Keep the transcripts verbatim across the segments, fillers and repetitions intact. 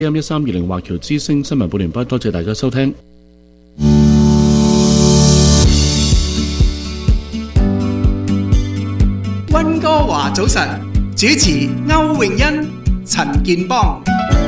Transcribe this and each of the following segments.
A M 一三二零華僑之聲新聞報聯播，多謝大家收聽。 溫哥華早晨，主持歐詠欣、陳健邦。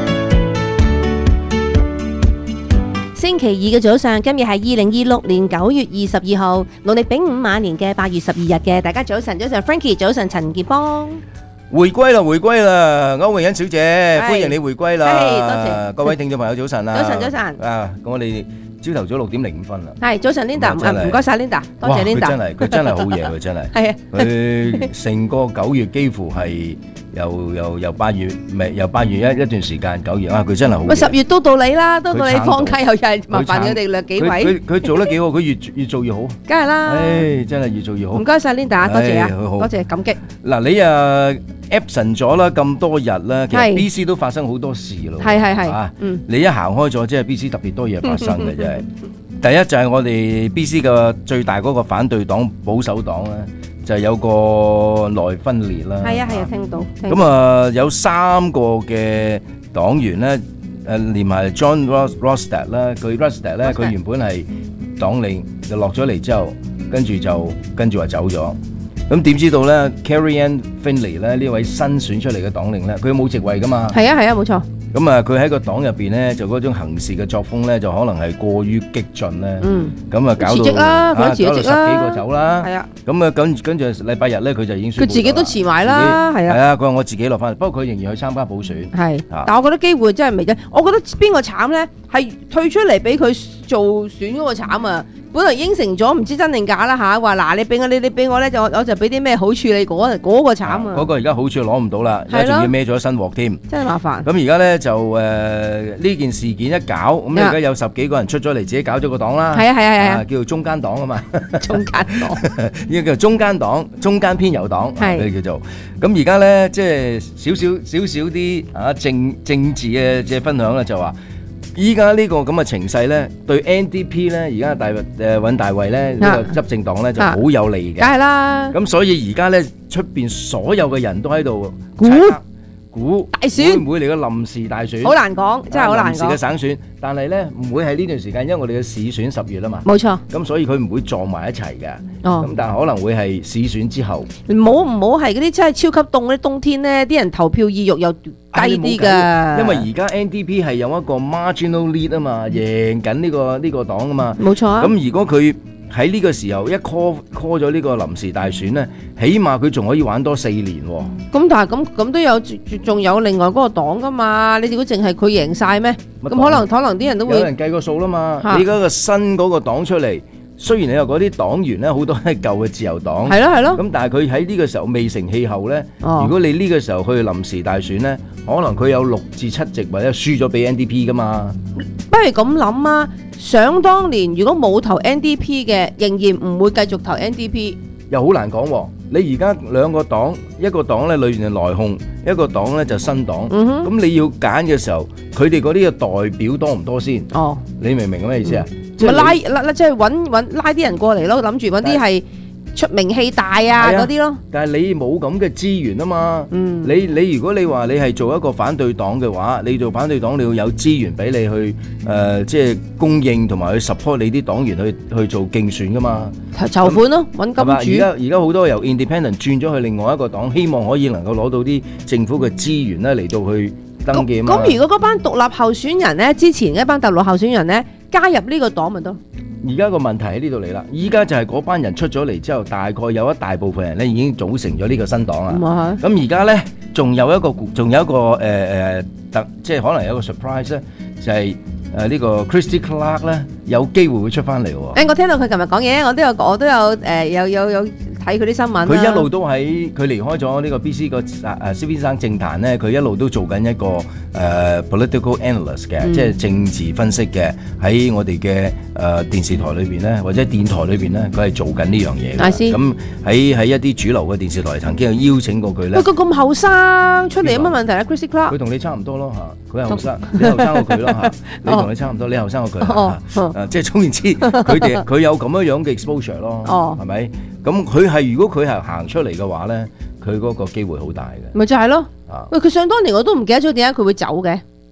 星期二嘅早上，今日係二零二六年九月二十二號，農曆丙午晚年嘅八月十二日嘅。大家早晨，早晨 ，Frankie 早晨，陳健邦。 回歸啦，回歸啦，歐詠欣小姐，歡迎你回歸啦。 係，多謝各位聽眾朋友，早晨啦。 早晨，早晨。 啊，咁我哋朝頭早六點零五分啦。 係，早晨 Linda，唔該晒 Linda，多謝 Linda。 佢真係，佢真係好嘢，佢真係。 係啊。 佢成個九月幾乎係由由由八月未由八月一一段時間九月啊，佢真係好。 喂，十月都到你啦，都到你放假又又係麻煩佢哋兩幾位。 佢佢做得幾好，佢越越做越好。 梗係啦。 唉，真係越做越好。 唔該晒 Linda，多謝啊，多謝感激。 嗱，你啊 absent 咗啦咁多日啦，其實 B C 都發生好多事咯。 係係係。嗯。你一行開咗，即係 B C 特別多嘢發生嘅，真係。第一就係我哋 B C 嘅最大嗰個反對黨保守黨咧，就係有個內分裂啦。 係啊係啊，聽到。 咁啊，有三個嘅黨員咧，誒連埋 John Rostad 啦，佢 Rostad 咧，佢原本係黨領，就落咗嚟之後，跟住就跟住話走咗。咁點知道咧 Carrie-Anne Finley 咧呢位新選出嚟嘅黨領咧，佢冇席位噶嘛？ 係啊係啊，冇錯。 咁啊，佢喺個黨入邊咧，就嗰種行事嘅作風咧，就可能係過於激進咧。嗯。咁啊，搞到辭職啦，佢辭咗職啦， 搞到十幾個走啦。 係啊。 咁啊，跟跟住禮拜日咧，佢就已經宣布。 佢自己都辭埋啦，係啊。 係啊，佢話我自己落翻嚟，不過佢仍然去參加補選。 係。但我覺得機會真係未啫。我覺得邊個慘咧？係退出嚟俾佢做選嗰個慘啊！本來應承咗，唔知真定假啦嚇。話嗱，你俾我，你你俾我咧，就我就俾啲咩好處你嗰嗰個慘啊！ 嗰個而家好處攞唔到啦，而家仲要孭咗新鑊添。真係麻煩。咁而家咧就誒呢件事件一搞，咁而家有十幾個人出咗嚟，自己搞咗個黨啦。 係啊係啊係啊， 叫做中間黨啊嘛。 中間黨呢個叫做中間黨，中間偏右黨，佢叫做。咁而家咧即係少少少少啲啊政政治嘅即係分享啦，就話。依家呢個咁嘅情勢咧，對 N D P 咧，而家大誒尹大衛咧呢個執政黨咧就好有利嘅。 梗係啦。 咁所以而家咧出邊所有嘅人都喺度估估大選會唔會嚟個臨時大選？ 好難講，真係好難講。 臨時嘅省選，但係咧唔會喺呢段時間，因為我哋嘅市選十月啊嘛。 冇錯。 咁所以佢唔會撞埋一齊嘅。 哦。 咁但係可能會係市選之後。 唔好唔好係嗰啲真係超級凍嗰啲冬天咧，啲人投票意欲又低啲㗎。 因為而家 N D P 係有一個 marginal lead 啊嘛，贏緊呢個呢個黨啊嘛。 冇錯啊。 咁如果佢喺呢個時候一 call call 咗呢個臨時大選咧，起碼佢仲可以玩多四年喎。 咁但係咁咁都有仲有另外嗰個黨噶嘛？你哋如果淨係佢贏晒咩？咁可能可能啲人都會有人計個數啦嘛。你而家個新嗰個黨出嚟，雖然你話嗰啲黨員咧好多係舊嘅自由黨， 係咯係咯。 咁但係佢喺呢個時候未成氣候咧。 哦。 如果你呢個時候去臨時大選咧，可能佢有六至七席或者輸咗俾 N D P 噶嘛。 不如咁諗啊！想當年如果冇投 N D P 嘅，仍然唔會繼續投 N D P。 又好難講喎。你而家兩個黨，一個黨咧裏邊係內訌，一個黨咧就新黨。 嗯哼。 咁你要揀嘅時候，佢哋嗰啲嘅代表多唔多先？ 哦。 你明唔明咩意思啊？ 咪拉拉即係揾揾拉啲人過嚟咯，諗住揾啲係出名氣大啊嗰啲咯。 但係你冇咁嘅資源啊嘛。 嗯。 你你如果你話你係做一個反對黨嘅話，你做反對黨你要有資源俾你去誒，即係供應同埋去 support 你啲黨員去去做競選噶嘛。 籌款咯，揾金主。 而家而家好多由 Independent 轉咗去另外一個黨，希望可以能夠攞到啲政府嘅資源咧嚟到去登記啊嘛。 咁如果嗰班獨立候選人咧，之前一班獨立候選人咧加入呢個黨咪得？ 而家個問題喺呢度嚟啦，依家就係嗰班人出咗嚟之後，大概有一大部分人咧已經組成咗呢個新黨啊。咁而家咧，仲有一個，仲有一個誒誒特，即係可能有一個 surprise 咧，就係誒呢個 Christy Clark 咧有機會會出翻嚟喎。 誒，我聽到佢琴日講嘢，我都有我都有誒有有有睇佢啲新聞。 佢一路都喺佢離開咗呢個 B C 個誒誒蕭先生政壇咧，佢一路都做緊一個誒 political analyst 嘅，即係政治分析嘅，喺我哋嘅誒電視台裏邊咧，或者電台裏邊咧，佢係做緊呢樣嘢嘅。咁喺喺一啲主流嘅電視台曾經有邀請過佢咧。 喂，佢咁後生出嚟有乜問題咧 ？Christy Clark 佢同你差唔多咯嚇，佢係後生，你後生過佢咯嚇，你同你差唔多，你後生過佢嚇，誒即係總言之，佢哋佢有咁樣樣嘅 exposure 咯，係咪？咁佢係如果佢係行出嚟嘅話咧，佢嗰個機會好大嘅。 咪就係咯。喂，佢想當年我都唔記得咗點解佢會走嘅。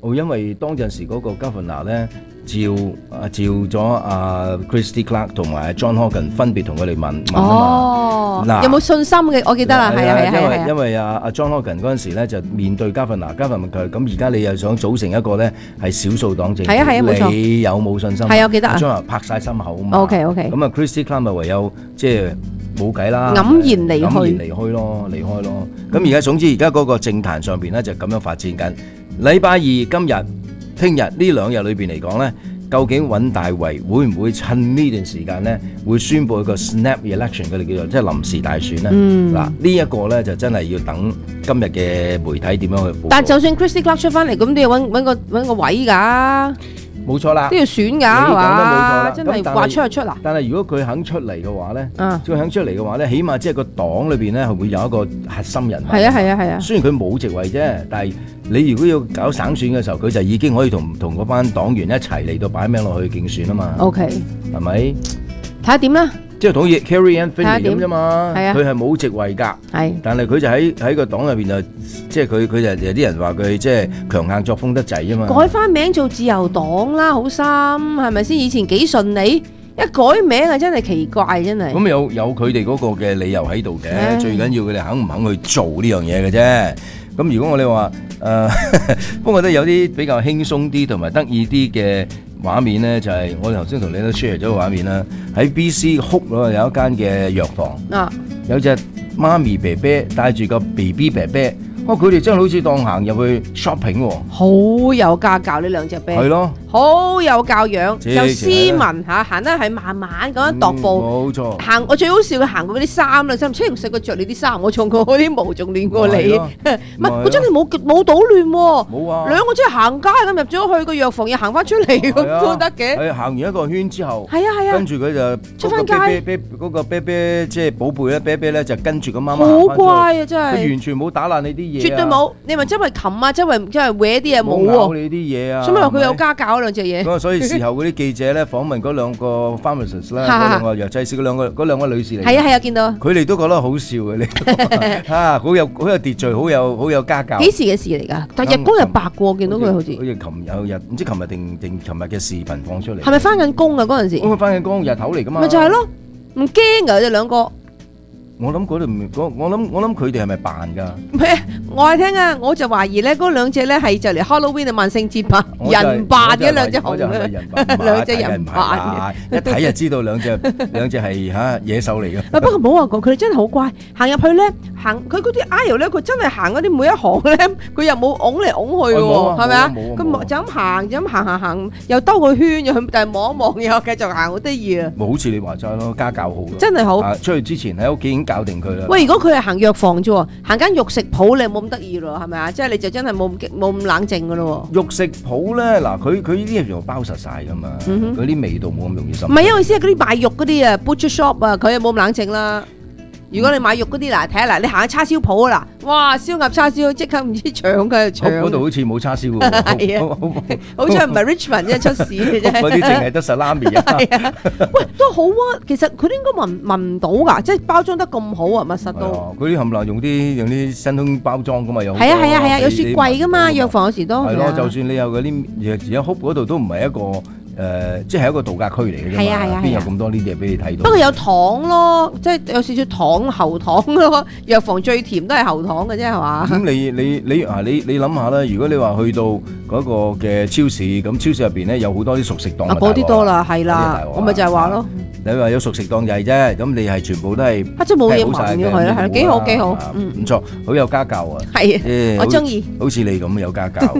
哦，因為當陣時嗰個 governor 咧，召啊召咗阿 Christy Clark 同埋 John Horgan 分別同佢哋問問啊嘛。 哦， 嗱有冇信心嘅？我記得啦，係啊係啊因為係啊。 因為阿阿 John Horgan 嗰陣時咧就面對 governor，governor 問佢咁而家你又想組成一個咧係少數黨政府， 係啊係啊冇錯你有冇信心？ 係啊我記得啊 John Horgan 拍晒心口啊嘛。 OK OK。 咁啊 Christy Clark 咪唯有即係冇計啦， 黯然離去黯然離開咯，離開咯。咁而家總之而家嗰個政壇上邊咧就咁樣發展緊。禮拜二今日、聽日呢兩日裏邊嚟講咧，究竟尹大維會唔會趁呢段時間咧，會宣佈一個 snap election，佢哋叫做即係臨時大選咧？ 嗯嗱，呢一個咧就真係要等今日嘅媒體點樣去報導。 但係就算 Christy Clark 出翻嚟，咁都要揾揾個揾個位㗎， 冇錯啦都，要選㗎， 你係講得冇錯啦嘛？真係咁但係話出就出啊！ 但係如果佢肯出嚟嘅話咧， 啊， 佢肯出嚟嘅話咧，起碼即係個黨裏邊咧係會有一個核心人物。 係啊係啊係啊， 雖然佢冇席位啫，但係你如果要搞省選嘅時候，佢就已經可以同同嗰班黨員一齊嚟到擺名落去競選啊嘛。 OK， 係咪？ 睇下點啦， 即係好似 Carrie Ann 睇下 Finley 點咁啫嘛。 係啊佢係冇席位㗎， 係但係佢就喺喺個黨入邊就即係佢佢就有啲人話佢即係強硬作風得滯啊嘛。 改翻名做自由黨啦，好心係咪先？以前幾順利，一改名啊真係奇怪，真係。 咁有有佢哋嗰個嘅理由喺度唉嘅，最緊要佢哋肯唔肯去做呢樣嘢嘅啫。咁如果我哋話誒，不過覺得有啲比較輕鬆啲同埋得意啲嘅畫面咧，就係我哋頭先同你都 share 咗個畫面啦。喺 B C Hope 嗰度有一間嘅藥房， 啊， 有隻媽咪啤啤帶住個 B B 啤啤，哇！佢哋真係好似當行入去 shopping 喎。 好有家教呢兩隻啤， 係咯， 好有教養， 即係又斯文嚇，行得係慢慢咁樣踱步。 冇錯。 行我最好笑，佢行過嗰啲衫啦，真係唔識佢着你啲衫，我從佢嗰啲毛仲亂過你， 咪係咯唔係佢真係冇冇搗亂喎， 冇啊！ 兩個真係行街咁入咗去個藥房，又行翻出嚟係咁啊都得嘅， 係行完一個圈之後。 係啊係啊跟，住佢就出返嗰個街啤啤嗰個啤啤即係寶貝咧，啤啤咧就跟住個媽媽好行返出去， 乖啊真佢係， 完全冇打爛你啲嘢， 絕對。冇。你咪周圍擒啊，周圍周圍搲啲嘢冇喎， 冇咬你啲嘢啊！ 所以咪話佢有係咪家教嗰兩隻嘢。 咁啊，所以事後嗰啲記者咧訪問嗰兩個 pharmacist 咧， 哈哈嗰兩個藥劑師嗰兩個嗰兩個女士嚟， 係啊係啊，見到佢哋都覺得好笑嘅，你嚇好有好有秩序，好有好有家教。 幾時嘅事嚟㗎？但日光日白過，見到佢好似好似琴有日唔知琴日定定琴日嘅視頻放出嚟。 係咪翻緊工啊？嗰陣時咁佢翻緊工日頭嚟噶嘛？ 咪就係咯，唔驚㗎，佢哋兩個。 我諗嗰度唔，我我諗我諗佢哋係咪扮㗎？ 咩？我係聽啊，我就懷疑咧，嗰兩隻咧係就嚟 Halloween 啊萬聖節扮我就係人扮嘅兩隻我就係熊啊， 人扮， 兩隻人扮嘅，一睇就知道兩隻兩隻係嚇野獸嚟嘅。 啊不過冇話講，佢哋真係好乖，行入去咧，行佢嗰啲 aisle 咧，佢真係行嗰啲每一行咧，佢又冇拱嚟拱去喎， 哦冇啊係咪啊冇啊冇啊？ 佢冇啊就咁行，就咁行行行，又兜個圈，又去，但係望一望，又繼續行，好得意啊！ 冇好似你話齋咯，家教好咯。 真係好。 啊出去之前喺屋企已經搞定佢啦。 喂，如果佢係行藥房啫喎，行間肉食鋪，你冇咁得意咯，係咪啊？即係你就真係冇咁激冇咁冷靜噶咯肉食鋪咧，嗱佢佢呢啲嘢包實晒噶嘛， 嗯佢啲味道冇咁容易滲。 喎。唔係，因為意思係嗰啲賣肉嗰啲啊，butcher shop 啊，佢又冇咁冷靜啦。如果你買肉嗰啲嗱，睇下嗱，你行下叉燒鋪啊嗱，哇，燒鴨叉燒即刻唔知搶嘅搶。 嗰度好似冇叉燒喎， 係啊好彩唔係 Richmond 啫出事嘅啫。 嗰啲淨係得 salami 啊。 係啊，喂，都好啊。其實佢都應該聞聞唔到㗎，即係包裝得咁好啊，密實到。 係啊嗰啲冚唪唥用啲用啲新通包裝噶嘛，有好多係啊係啊係啊，有你雪櫃㗎嘛， 你藥房有時都係咯， 係啊就算你有嗰啲而家 Hope 嗰度都唔係一個誒，即係一個度假區嚟嘅啫嘛。 係啊係啊係啊邊有咁多呢啲嘢俾你睇到？ 不過有糖咯，即係有少少糖喉糖咯。藥房最甜都係喉糖嘅啫，係嘛？ 咁你你你啊你你諗下啦，如果你話去到嗰個嘅超市，咁超市入邊咧有好多啲熟食檔啊，嗰啲多啦，係嗰啲啦大鑊， 我咪就係話咯， 你話有熟食檔曳啫，咁你係全部都係啊，即係冇嘢劈好晒嘅聞嘅係啦，係啦，幾好幾好啊， 嗯， 唔錯，好有家教啊！ 係啊， 誒我中意。 好似你咁有家教。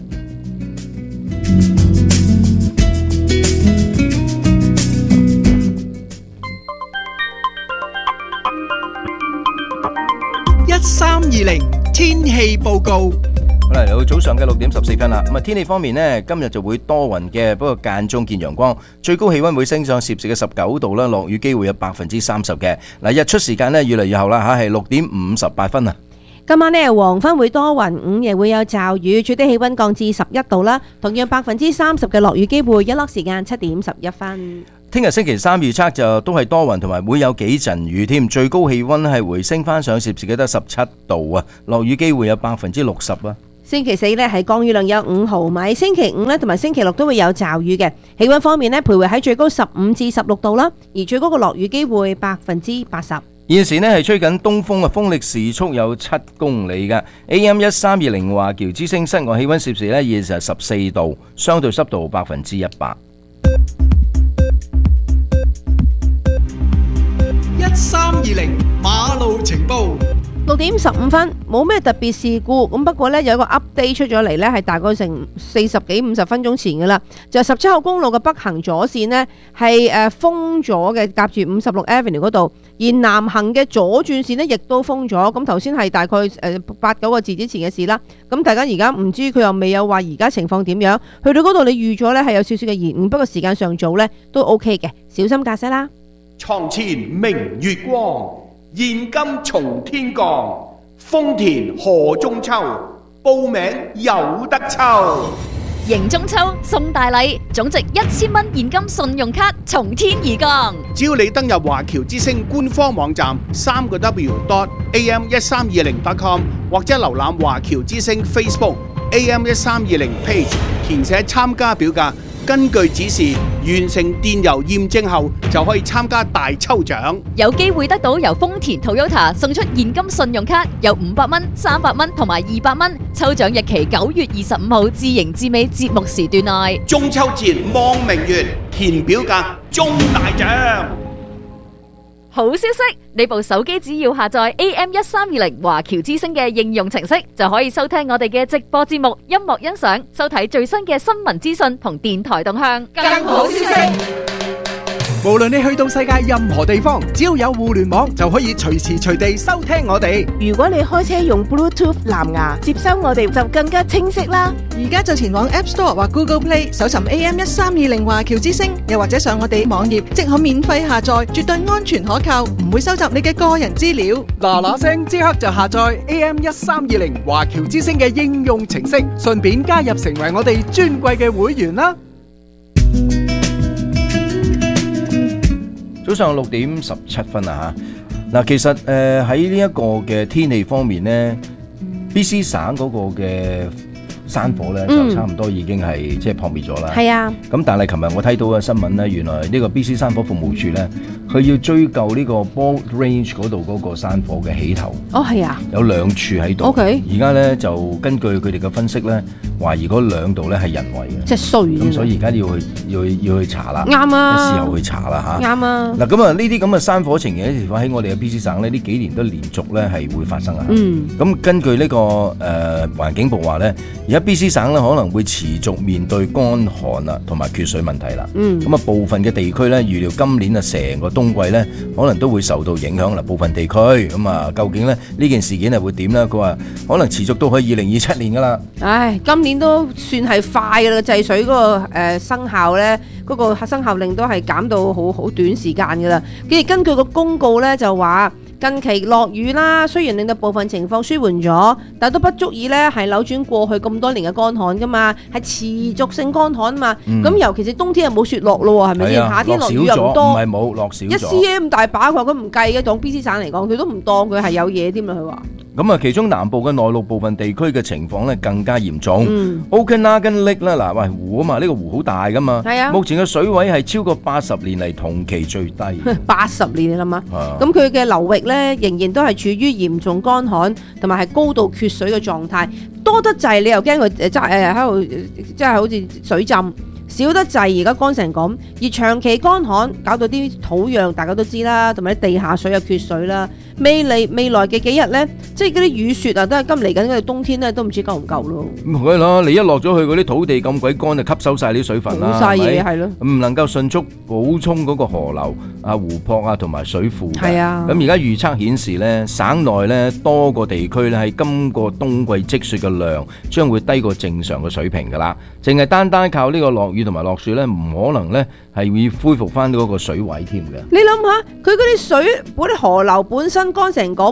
一三二零天氣報告。 好啦，嚟到早上嘅六點十四分啦。咁啊，天氣方面呢，今日就會多雲嘅，不過間中見陽光，最高氣溫會升上攝氏嘅十九度啦，落雨機會有百分之三十嘅。嗱，日出時間呢，越嚟越後啦吓，係六點五十八分啊。 今晚呢，黃昏會多雲，午夜會有驟雨，最低氣溫降至十一度啦，同樣百分之三十嘅落雨機會，日落時間七點十一分。 聽日星期三預測就都係多雲，同埋會有幾陣雨添，最高氣溫係回升翻上攝氏嘅得十七度啊，落雨機會有百分之六十啊。 星期四咧係降雨量有五毫米，星期五咧同埋星期六都會有驟雨嘅。氣溫方面咧，徘徊喺最高十五至十六度啦，而最高嘅落雨機會百分之八十。 現時呢係吹緊東風啊，風力時速有七公里嘅。A M 一三二零華僑之聲室外氣溫攝氏呢現時係十四度，相對濕度百分之一百。 一三二零馬路情報。 六點十五分，冇咩特別事故，咁不過呢，有一個 update 出咗嚟呢係大概成四十幾五十分鐘前噶啦，就係十七號公路嘅北行左線呢係誒封咗嘅，夾住五十六 Avenue 嗰度，而南行嘅左轉線呢亦都封咗。咁頭先係大概誒八九個字之前嘅事啦。咁大家而家唔知佢又未有話而家情況點樣，去到嗰度你預咗呢係有少少嘅延誤，不過時間上早呢都 OK 嘅，小心駕駛啦。 床前明月光，現金從天降，豐田賀中秋，報名有得抽。 迎中秋送大禮，總值一千蚊現金信用卡從天而降。 只要你登入華僑之聲官方網站三個 W dot A M 一三二零 dot com 或者瀏覽華僑之聲 Facebook A M 一三二零 page， 填寫參加表格，根據指示完成電郵驗證後，就可以參加大抽獎， 有機會得到由豐田 Toyota 送出現金信用卡，有五百蚊、三百蚊同埋二百蚊。抽獎日期九月二十五號至迎至尾節目時段內。 中秋節望明月，填表格中大獎。 好消息！你部手機只要下載 A M 一三二零華僑之聲嘅應用程式，就可以收聽我哋嘅直播節目、音樂欣賞、收睇最新嘅新聞資訊同電台動向。 更好消息！無論你去到世界任何地方，只要有互聯網，就可以隨時隨地收聽我哋。 如果你開車用 Bluetooth 藍牙接收我哋，就更加清晰啦。 而家就前往 App Store 或 Google Play 搜尋 A M 一三二零華僑之聲，又或者上我哋網頁，即可免費下載，絕對安全可靠，唔會收集你嘅個人資料。 嗱嗱聲，即刻就下載 A M 一三二零華僑之聲嘅應用程式，順便加入成為我哋尊貴嘅會員啦。 早上六點十七分啊嚇，嗱其實誒喺呢一個嘅天氣方面呢 B C 省嗰個嘅山火咧就差唔多已經係即係撲滅咗啦。 係啊， 咁但係琴日我睇到嘅新聞咧，原來呢個 B C 山火服務處咧，佢要追究呢個 Bald Range 嗰度嗰個山火嘅起頭。 哦，係啊， 有兩處喺度。 OK， 而家咧就根據佢哋嘅分析咧，懷疑嗰兩度咧係人為嘅。 即係衰。 咁所以而家要去要去要去查啦。 啱啊， 時候去查啦嚇。 啱啊。嗱咁啊，呢啲咁嘅山火情形嘅情況喺我哋嘅 B C 省咧，呢幾年都連續咧係會發生啊。 嗯。 咁根據呢、這個誒、呃、環境部話咧，而家 B C 省咧可能會持續面對乾旱啊同埋缺水問題啦。 嗯。 咁啊，部分嘅地區咧預料今年啊成個冬季咧可能都會受到影響啦。部分地區咁啊，究竟咧呢件事件係會點咧？佢話可能持續到去二零二七年噶啦。 唉，今年都算係快噶啦，制水嗰、那個誒、呃、生效咧，嗰、那個生效令都係減到好好短時間噶啦。跟住根據個公告咧就話，近期落雨啦，雖然令到部分情況舒緩咗，但都不足以咧係扭轉過去咁多年嘅乾旱噶嘛，係持續性乾旱啊嘛。咁、嗯、尤其是冬天又冇雪落咯，係咪先？夏天落雨又唔多， 唔係冇落少咗一 C M 咁大把，佢話佢唔計嘅，當 B C 省嚟講，佢都唔當佢係有嘢添啦。佢話。 咁啊，其中南部嘅內陸部分地區嘅情況咧更加嚴重。 嗯、 Okanagan Lake 啦，嗱喂湖啊嘛，呢、這個湖好大噶嘛。 係啊。 目前嘅水位係超過八十年嚟同期最低。 八十年你諗下，咁佢嘅流域咧仍然都係處於嚴重乾旱同埋係高度缺水嘅狀態，多得滯你又驚佢誒揸誒喺度，即係好似水浸。少得滯，而家乾成咁，而長期乾旱搞到啲土壤大家都知啦，同埋啲地下水又缺水啦。未嚟未來嘅幾日咧，即係嗰啲雨雪啊，都係今嚟緊嘅冬天咧，都唔知夠唔夠咯。 咁係咯，你一落咗去嗰啲土地咁鬼乾，就吸收晒啲水分啦， 冇晒嘢係咯， 唔能夠迅速補充嗰個河流啊、湖泊啊同埋水庫。 係啊， 咁而家預測顯示咧，省內咧多個地區咧喺今個冬季積雪嘅量將會低過正常嘅水平㗎啦。淨係單單靠呢個落雨同埋落雪咧，唔可能咧係會恢復翻嗰個水位添嘅。 你諗下，佢嗰啲水嗰啲河流本身乾成咁，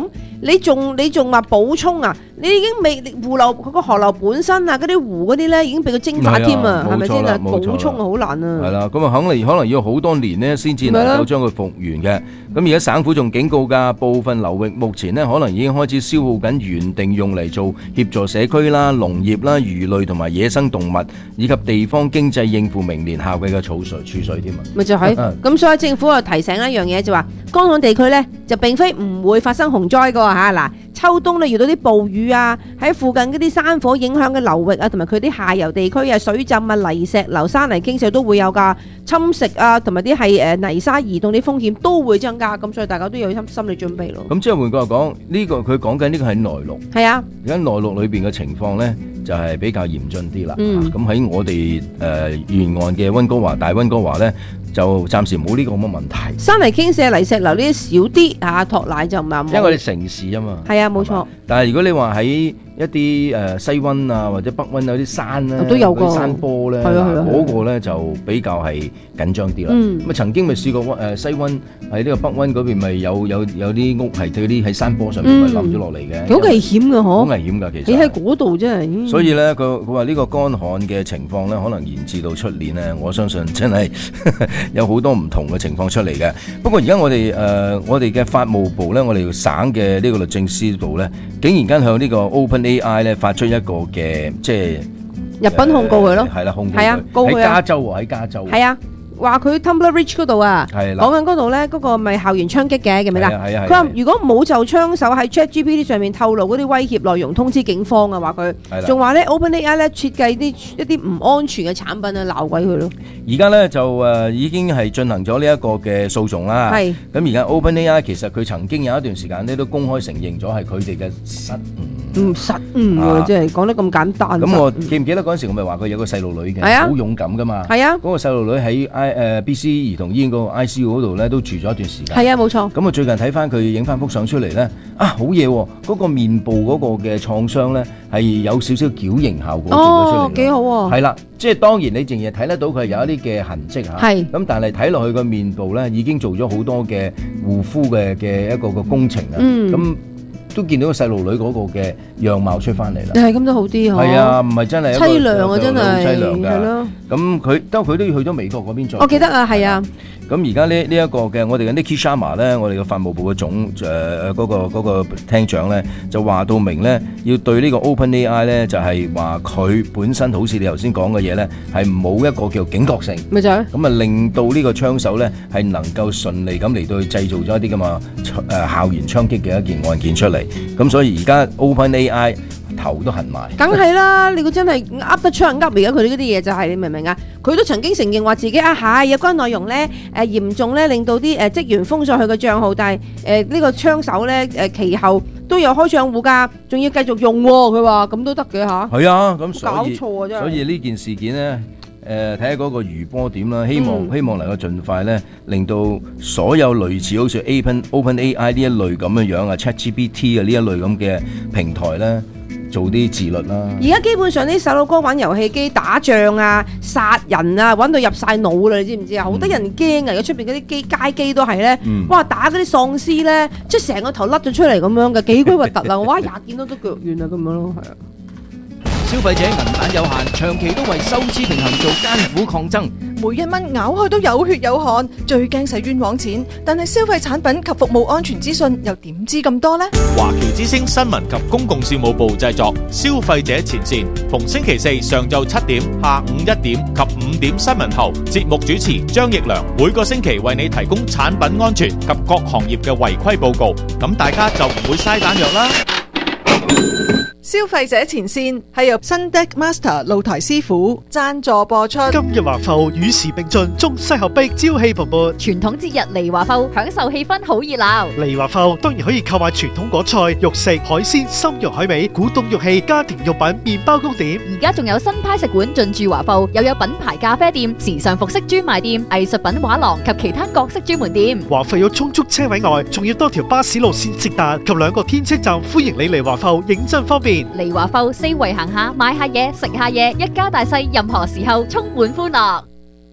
你仲你仲話補充啊？你已經未湖流佢個河流本身啊，嗰啲湖嗰啲咧已經俾佢蒸發添啊，係咪先啊？補充啊好難啊。 係啦，咁啊肯定可能要好多年咧先至能夠將佢復原嘅。咁而家省府仲警告㗎，部分流域目前咧可能已經開始消耗緊原定用嚟做協助社區啦、農業啦、魚類同埋野生動物以及地方經濟應付明年夏季嘅儲水儲水添啊。 咪就係咁，所以政府又提醒一樣嘢，就話乾旱地區咧就並非唔會發生洪災㗎嚇嗱。秋冬咧遇到啲暴雨啊，喺附近嗰啲山火影響嘅流域啊，同埋佢啲下游地區啊，水浸啊、泥石流、山泥傾瀉都會有㗎，侵蝕啊，同埋啲係誒泥沙移動啲風險都會增加，咁所以大家都要有心心理準備咯。 咁即係換句話講，呢個佢講緊呢個係內陸， 係啊， 而家內陸裏邊嘅情況咧就係比較嚴峻啲啦。 嗯， 咁喺我哋誒沿岸嘅溫哥華、大溫哥華咧，就暫時冇呢個咁嘅問題。 山泥傾瀉、泥石流呢啲少啲嚇，托賴就唔係冇。 因為我哋城市啊嘛。 係啊，冇錯。 但係如果你話喺一啲誒西溫啊或者北溫有啲山咧， 都有個山坡咧，嗰個咧就比較係緊張啲啦。咁啊曾經咪試過誒西溫喺呢個北溫嗰邊咪有有有啲屋係嗰啲喺山坡上面咪冧咗落嚟嘅， 好危險㗎嗬！ 好危險㗎其實。 你喺嗰度真係。 所以咧，佢佢話呢個乾旱嘅情況咧，可能延至到出年咧，我相信真係有好多唔同嘅情況出嚟嘅。不過而家我哋誒我哋嘅法務部咧，我哋省嘅呢個律政司部咧，竟然間向呢個 OpenAI 咧發出一個嘅即係入稟控告佢咯， 係啦，控告係啊，告佢喺加州喎，喺加州。 係啊。話佢 Tumblr Ridge 嗰度啊，講緊嗰度咧，嗰個咪校園槍擊嘅，記唔記得？佢話如果冇就槍手喺 ChatGPT 上面透露嗰啲威脅內容，通知警方啊，話佢仲話咧 OpenAI 咧設計啲一啲唔安全嘅產品啊，鬧鬼佢咯。 而家咧就誒已經係進行咗呢一個嘅訴訟啦。係咁而家 OpenAI 其實佢曾經有一段時間咧都公開承認咗係佢哋嘅失誤。嗯， 失誤喎，即係講得咁簡單。 咁我記唔記得嗰陣時我咪話佢有個細路女嘅，係啊，好勇敢噶嘛。係啊，嗰個細路女喺 I 誒 B C 兒童醫院嗰個 I C U 嗰度咧都住咗一段時間。 係啊，冇錯。咁啊最近睇翻佢影翻幅相出嚟咧，啊好嘢喎！嗰個面部嗰個嘅創傷咧係有少少矯形效果做咗出嚟。哦，幾好喎！係啦，即係當然你淨係睇得到佢有一啲嘅痕跡嚇。係。咁但係睇落去個面部咧已經做咗好多嘅護膚嘅嘅一個個工程啊。嗯。咁。都見到個細路女嗰個嘅樣貌出翻嚟啦， 係咁都好啲嗬。係啊，唔係真係凄涼啊，真係凄涼㗎。 係咯。 咁佢都佢都要去咗美國嗰邊做。 我記得啊，係啊。 咁而家呢呢一個嘅我哋嘅 Nikki Sharma 咧，我哋嘅法務部嘅總誒嗰個嗰個廳長咧，就話到明咧，要對呢個 OpenAI 咧，就係話佢本身好似你頭先講嘅嘢咧，係冇一個叫警覺性。咪就係。咁啊，令到呢個槍手咧係能夠順利咁嚟到去製造咗一啲咁啊誒校園槍擊嘅一件案件出嚟。咁所以而家 OpenAI 頭都痕埋， 梗係啦！你估真係噏得出噏，而家佢哋嗰啲嘢就係、是、你明唔明啊？佢都曾經承認話自己啊係有關內容咧誒嚴重咧令到啲誒職員封鎖佢嘅帳號，但係誒呢個槍手咧誒其後都有開賬戶㗎，仲要繼續用喎。佢話咁都得嘅嚇。係啊，咁搞錯啊真係。 所以呢件事件咧。誒睇下嗰個餘波點啦，希望、嗯、希望能夠盡快咧，令到所有類似好似 Open OpenAI 呢一類咁嘅樣啊 ChatGPT 啊呢一類咁嘅平台咧，做啲自律啦。 而家基本上啲細路哥玩遊戲機打仗啊、殺人啊，玩到入晒腦啦，你知唔知啊？好多人驚啊！而家出邊嗰啲機街機都係咧，嗯、哇打嗰啲喪屍咧，即係成個頭甩咗出嚟咁樣嘅，幾鬼核突啊！哇，廿見到都腳軟啊咁樣咯，係啊。 消費者銀彈有限，長期都為收支平衡做艱苦抗爭。 每一蚊咬開都有血有汗，最驚使冤枉錢。但係消費產品及服務安全資訊又點知咁多呢？ 華僑之聲新聞及公共事務部製作，消費者前線，逢星期四上晝七點、下午一點及五點新聞後，節目主持張奕良每個星期為你提供產品安全及各行業嘅違規報告，咁大家就唔會嘥彈藥啦。 消費者前線係由新 Deck Master 露台師傅贊助播出。 今日華埠與時並進，中西合璧，朝氣蓬勃。 傳統節日嚟華埠，享受氣氛好熱鬧。 嚟華埠當然可以購買傳統果菜、肉食、海鮮、參肉海味、古董玉器、家庭用品、麵包糕點。 而家仲有新派食館進駐華埠，又有品牌咖啡店、時尚服飾專賣店、藝術品畫廊及其他各式專門店。 華埠有充足車位外，仲要多條巴士路線直達及兩個天車站，歡迎你嚟華埠，認真方便。 嚟華埠四圍行下，買下嘢，食下嘢，一家大細，任何時候充滿歡樂。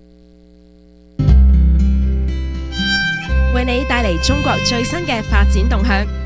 為你帶嚟中國最新嘅發展動向，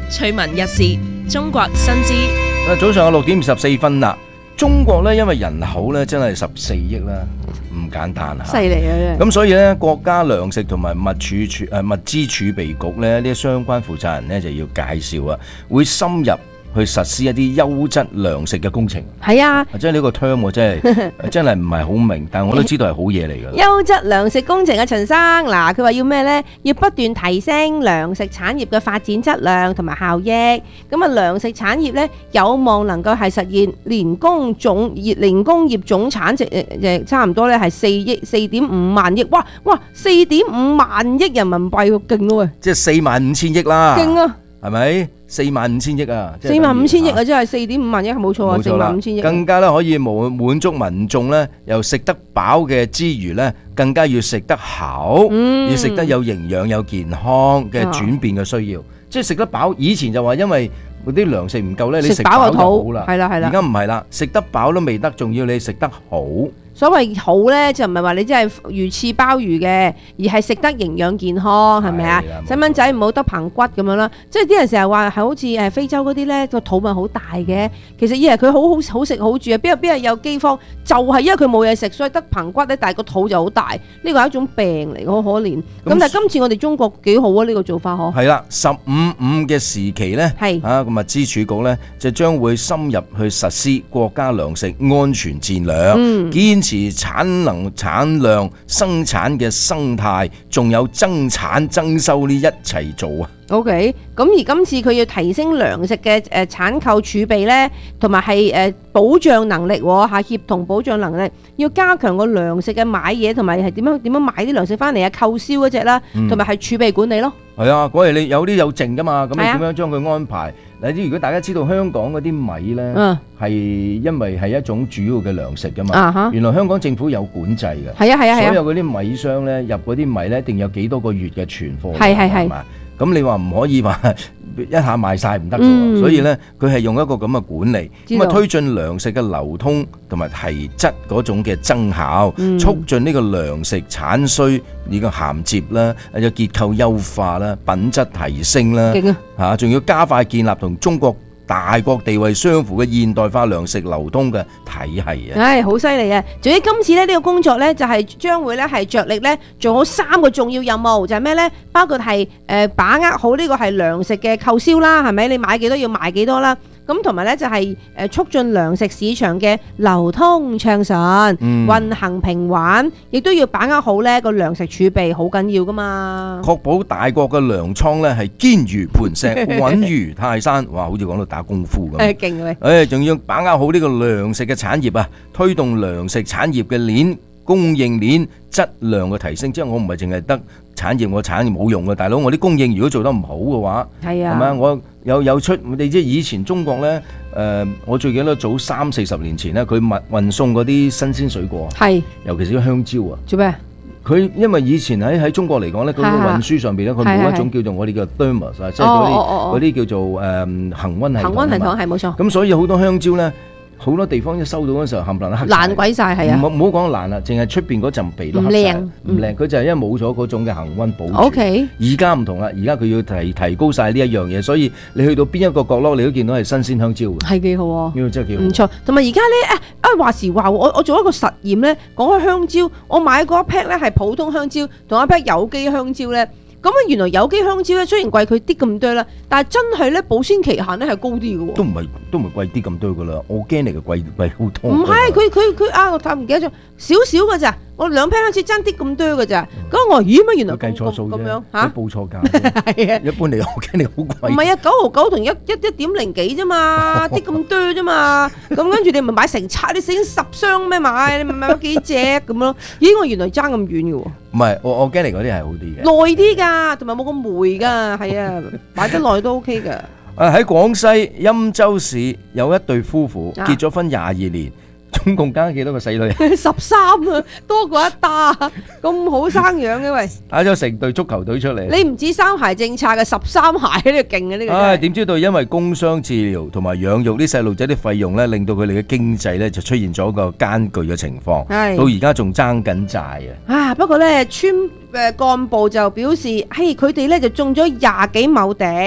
趣聞日時，中國新知。 早上嘅六點二十四分啦。中國咧，因為人口咧真係十四億啦，唔簡單嚇。 犀利啊！ 咁所以咧，國家糧食同埋物儲儲誒物資儲備局咧，呢啲相關負責人咧就要介紹啊，會深入去實施一啲優質糧食嘅工程。 係啊， 即係呢個 term 我真係真係唔係好明，但係我都知道係好嘢嚟㗎。 優質糧食工程嘅陳生，嗱佢話要咩呢？要不斷提升糧食產業嘅發展質量同埋效益。咁啊，糧食產業呢，有望能夠係實現年工總業年工業總產值誒差唔多咧係四億四點五萬億。哇哇，四點五萬億人民幣喎，勁咯喂！ 即係四萬五千億啦。 勁啊！ 係咪？四萬五千億啊！ 四萬五千億啊！真係四點五萬億，冇錯啊！四萬五千億， 更加咧可以滿滿足民眾咧，又食得飽嘅之餘咧，更加要食得好， 嗯、 要食得有營養、有健康嘅轉變嘅需要。啊、即係食得飽，以前就話因為嗰啲糧食唔夠咧，你食飽就好啦。 係啦係啦， 而家唔係啦，食得飽都未得，仲要你食得好。 所謂好咧，就唔係話你真係魚翅鮑魚嘅，而係食得營養健康，係咪啊？細蚊仔唔好得棚骨咁樣啦。即係啲人成日話係好似誒非洲嗰啲咧個肚咪好大嘅，其實以為佢好好好食好住啊，邊有邊有有饑荒？就係因為佢冇嘢食，所以得棚骨咧，但係個肚就好大。呢個係一種病嚟，好可憐。咁但係今次我哋中國幾好啊？呢個做法嗬。係啦，十五五嘅時期咧，係啊個物資儲局咧就將會深入去實施國家糧食安全戰略， 嗯堅持產能、產量、生產嘅生態，仲有增產增收呢一齊做啊！ OK， 咁而今次佢要提升糧食嘅誒產購儲備咧，同埋係誒保障能力嚇，協同保障能力，要加強個糧食嘅買嘢，同埋係點樣點樣買啲糧食翻嚟啊？購銷嗰隻啦，同埋係儲備管理咯。 係啊，嗰日你有啲有剩噶嘛，咁你點樣將佢安排？嗱，啲如果大家知道香港嗰啲米咧，係因為係一種主要嘅糧食噶嘛，原來香港政府有管制嘅。係啊係啊係啊，所有嗰啲米商咧入嗰啲米咧，一定有幾多個月嘅存貨。係係係。咁你話唔可以話一下賣晒唔得嘅，所以咧佢係用一個咁嘅管理，咁啊推進糧食嘅流通同埋提質嗰種嘅增效，嗯、促進呢個糧食產需呢個銜接啦，有結構優化啦，品質提升啦，嚇仲、啊、要加快建立同中國大國地位相符嘅現代化糧食流通嘅體系啊！ 唉，好犀利啊！至於今次咧呢個工作咧，就係將會咧係着力咧做好三個重要任務，就係咩咧？包括係誒把握好呢個係糧食嘅購銷啦，係咪？你買幾多要賣幾多啦？咁同埋咧就係誒促進糧食市場嘅流通暢順、嗯、運行平穩，亦都要把握好咧個糧食儲備，好緊要噶嘛。 確保大國嘅糧倉咧係堅如磐石、穩如泰山。哇，好似講到打功夫咁。 誒，勁嘅。 誒，仲要把握好呢個糧食嘅產業啊，推動糧食產業嘅鏈供應鏈質量嘅提升。即係我唔係淨係得產業，我產業冇用嘅，大佬我啲供應如果做得唔好嘅話，係啊，係咪啊？我有有出你知以前中國咧，誒、呃，我最記得早三四十年前咧，佢運運送嗰啲新鮮水果，係，尤其是啲香蕉啊。做咩？佢因為以前喺喺中國嚟講咧，佢個運輸上邊咧，佢冇一種叫做我哋嘅 thermos 啊，即係嗰啲嗰啲叫做誒恆溫系統。恆溫系統係冇錯。咁所以好多香蕉咧。好多地方一收到嗰時候冚唪唥黑爛鬼晒，係啊！ 唔好唔好講爛啦，淨係出邊嗰陣皮都黑晒，唔靚。佢就係因為冇咗嗰種嘅恆溫保住。O K。而家唔同啦，而家佢要提提高晒呢一樣嘢，所以你去到邊一個角落，你都見到係新鮮香蕉嘅。係幾好啊！呢個真係幾好。唔錯，同埋而家咧啊話時話，我我做一個實驗咧，講開香蕉，我買嗰一 pack 咧係普通香蕉，同一 pack 有機香蕉咧。咁啊，原來有機香蕉咧，雖然貴佢啲咁多啦，但係真係咧保鮮期限咧係高啲嘅喎。都唔係都唔係貴啲咁多噶啦，我驚嚟嘅貴貴好多。唔係，佢佢佢啊，我睇唔記得咗，少少嘅咋，我兩批香蕉爭啲咁多嘅咋。咁我話咦乜原來計錯數咁樣嚇？報錯價。係啊，一般嚟我驚你好貴。唔係啊，九毫九同一一一點零幾啫嘛，啲咁多啫嘛。咁跟住你咪買成冊，你整十箱咩買？你咪買咗幾隻咁咯？咦，我原來爭咁遠嘅喎。唔係，我我驚嚟嗰啲係好啲嘅，耐啲㗎，同埋冇咁霉㗎，係啊，擺得耐都 OK 㗎。誒喺廣西欽州市有一對夫婦結咗婚廿二年。總共加幾多個細女？十三啊，多過一打，咁好生養嘅喂！打咗成隊足球隊出嚟。你唔止三孩政策嘅，十三孩呢個勁嘅呢個。唉，點知道因為工傷治療同埋養育啲細路仔啲費用咧，令到佢哋嘅經濟咧就出現咗個艱巨嘅情況。係到而家仲爭緊債啊！啊，不過咧村誒幹部就表示，嘿，佢哋咧就種咗廿幾畝地。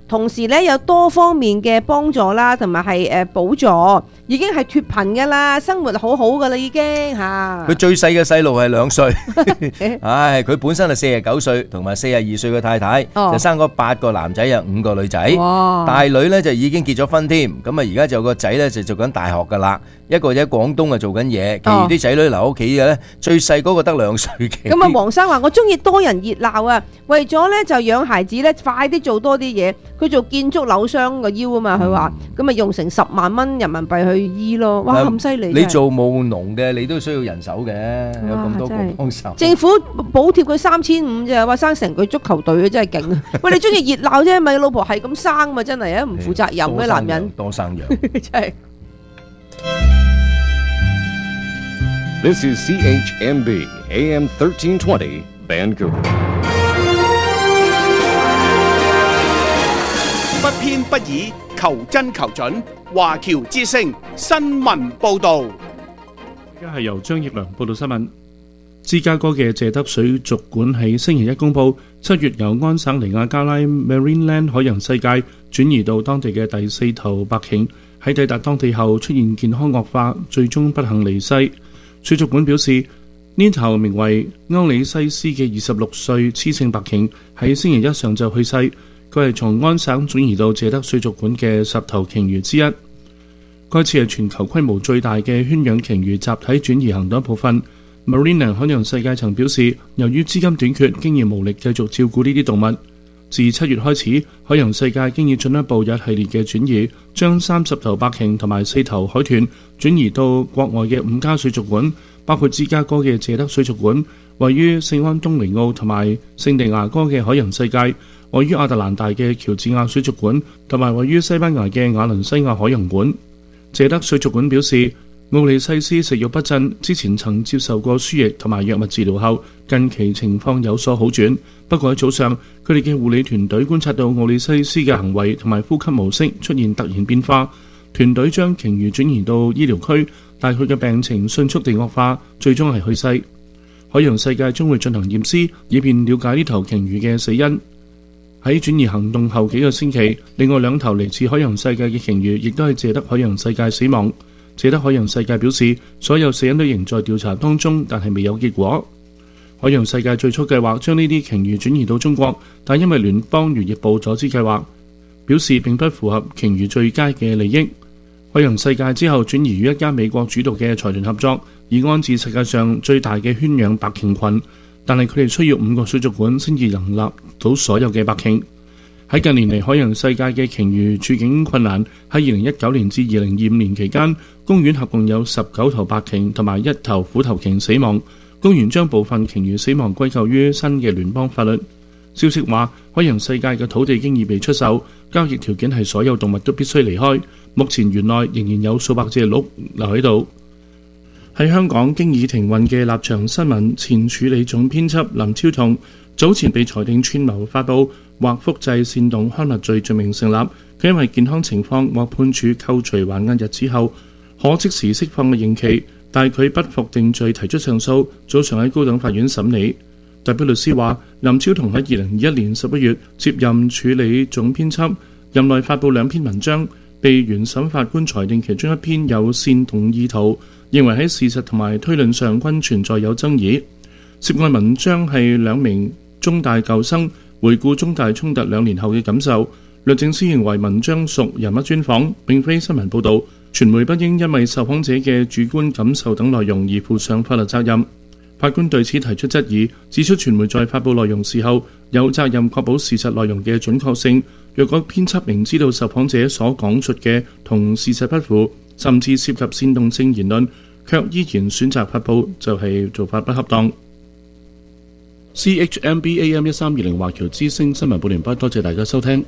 同時咧有多方面嘅幫助啦，同埋係誒補助，已經係脫貧噶啦，生活好好噶啦已經嚇。 佢最細嘅細路係兩歲，唉，佢本身係四十九歲，同埋四十二歲嘅太太，就生咗八個男仔啊，五個女仔。大女咧就已經結咗婚添，咁啊而家就有個仔咧就做緊大學噶啦，一個喺廣東啊做緊嘢，其餘啲仔女留屋企嘅咧，最細嗰個得兩歲嘅。 咁啊，黃生話：我中意多人熱鬧啊，為咗咧就養孩子咧，快啲做多啲嘢。佢做建築扭傷個腰啊嘛，佢話咁啊用成十萬蚊人民幣去醫咯，哇咁犀利！ 你做務農嘅，你都需要人手嘅，有咁多個幫手。 政府補貼佢三千五啫，話生成隊足球隊啊，真係勁啊！喂，你中意熱鬧啫，咪老婆係咁生嘛，真係啊，唔負責任嘅男人。 多生養， 真係。 This is C H M B A M thirteen twenty Vancouver。 不偏不倚，求真求準。華僑之聲新聞報導。 而家係由張奕良報道新聞。芝加哥嘅謝德水族館喺星期一公佈，七月由安省尼亞加拉 Marineland 海洋世界轉移到當地嘅第四頭白鯨，喺抵達當地後出現健康惡化，最終不幸離世。水族館表示，呢頭名為歐里西斯嘅二十六歲雌性白鯨喺星期一上晝去世。佢係從安省轉移到謝德水族館嘅十頭鯨魚之一。該次係全球規模最大嘅圈養鯨魚集體轉移行動一部分。Marina 海洋世界曾表示，由於資金短缺，經驗無力繼續照顧呢啲動物。自七月開始，海洋世界經已進一步有一系列嘅轉移，將三十頭白鯨同埋四頭海豚轉移到國外嘅五家水族館，包括芝加哥嘅謝德水族館、位於聖安東尼奧同埋聖地牙哥嘅海洋世界、位於亞特蘭大嘅喬治亞水族館，同埋位於西班牙嘅瓦倫西亞海洋館。謝德水族館表示，奧利西斯食慾不振，之前曾接受過輸液同埋藥物治療後，近期情況有所好轉。不過喺早上，佢哋嘅護理團隊觀察到奧利西斯嘅行為同埋呼吸模式出現突然變化，團隊將鯨魚轉移到醫療區，但佢嘅病情迅速地惡化，最終係去世。海洋世界將會進行驗屍，以便了解呢頭鯨魚嘅死因。喺轉移行動後幾個星期，另外兩頭嚟自海洋世界嘅鯨魚亦都係謝德海洋世界死亡。謝德海洋世界表示，所有死因都仍在調查當中，但係未有結果。海洋世界最初計劃將呢啲鯨魚轉移到中國，但因為聯邦漁業部阻止計劃，表示並不符合鯨魚最佳嘅利益。海洋世界之後轉移於一家美國主導嘅財團合作，以安置世界上最大嘅圈養白鯨群，但係佢哋需要五個水族館先至能納到所有嘅白鯨。喺近年嚟，海洋世界嘅鯨魚處境困難。喺二零一九年至二零二五年期間，公園合共有十九頭白鯨同埋一頭虎頭鯨死亡。公園將部分鯨魚死亡歸咎於新嘅聯邦法律。消息話，海洋世界嘅土地經已被出售，交易條件係所有動物都必須離開。目前園內仍然有數百隻鹿留喺度。喺香港經已停運嘅立場新聞前處理總編輯林超彤，早前被裁定串謀發布或複製煽動刊物罪罪名成立。佢因為健康情況獲判處扣除還押日子後，可即時釋放嘅刑期，但佢不服定罪提出上訴，早上喺高等法院審理。代表律師話，林超彤喺二零二一年十一月接任處理總編輯，任內發布兩篇文章，被原審法官裁定其中一篇有煽動意圖，認為喺事實同埋推論上均存在有爭議。涉案文章係兩名中大舊生回顧中大衝突兩年後嘅感受。律政司認為文章屬人物專訪，並非新聞報導，傳媒不應因為受訪者嘅主觀感受等內容而負上法律責任。法官對此提出質疑，指出傳媒在發布內容時候有責任確保事實內容嘅準確性。若果編輯明知道受訪者所講述嘅同事實不符，甚至涉及煽動性言論，卻依然選擇發布，就係、是、做法不恰當。C H M B A M 一三二零華僑之聲新聞報完畢，多謝大家收聽。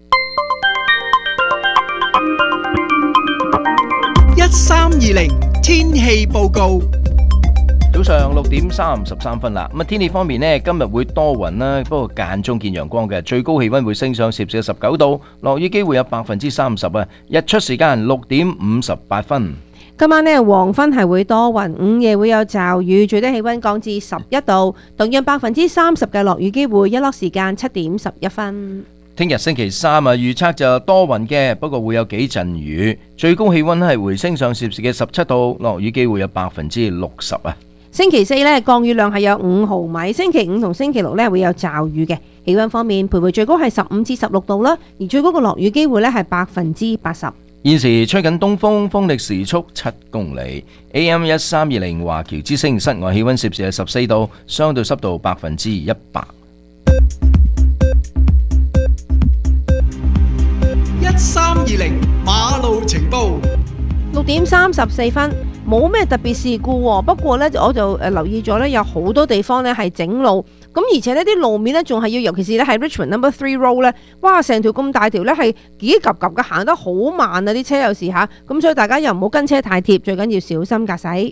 一三二零天氣報告。 早上六點三十三分啦，咁啊天氣方面呢，今日會多雲啦，不過間中見陽光嘅，最高氣溫會升上攝氏十九度，落雨機會有百分之三十啊，日出時間六點五十八分。 今晚呢，黃昏係會多雲，午夜會有驟雨，最低氣溫降至十一度，同樣百分之三十嘅落雨機會，日落時間七點十一分。 聽日星期三啊，預測就多雲嘅，不過會有幾陣雨，最高氣溫係回升上攝氏嘅十七度，落雨機會有百分之六十啊。 星期四呢，降雨量係有五毫米，星期五同星期六呢會有驟雨嘅。氣溫方面，徘徊最高係十五至十六度啦，而最高嘅落雨機會呢係百分之八十。 現時吹緊東風，風力時速七公里。A M 一三二零華僑之聲，室外氣溫攝氏係十四度，相對濕度百分之一百。 一三二零馬路情報， 六點三十四分，冇咩特別事故喎。不過呢，我就誒留意咗呢，有好多地方呢係整路，咁而且呢啲路面呢仲係要，尤其是呢係 Richmond Number Three Road 呢，哇，成條咁大條呢係幾及及嘅，行得好慢啊！啲車有時嚇，咁所以大家又唔好跟車太貼，最緊要小心駕駛。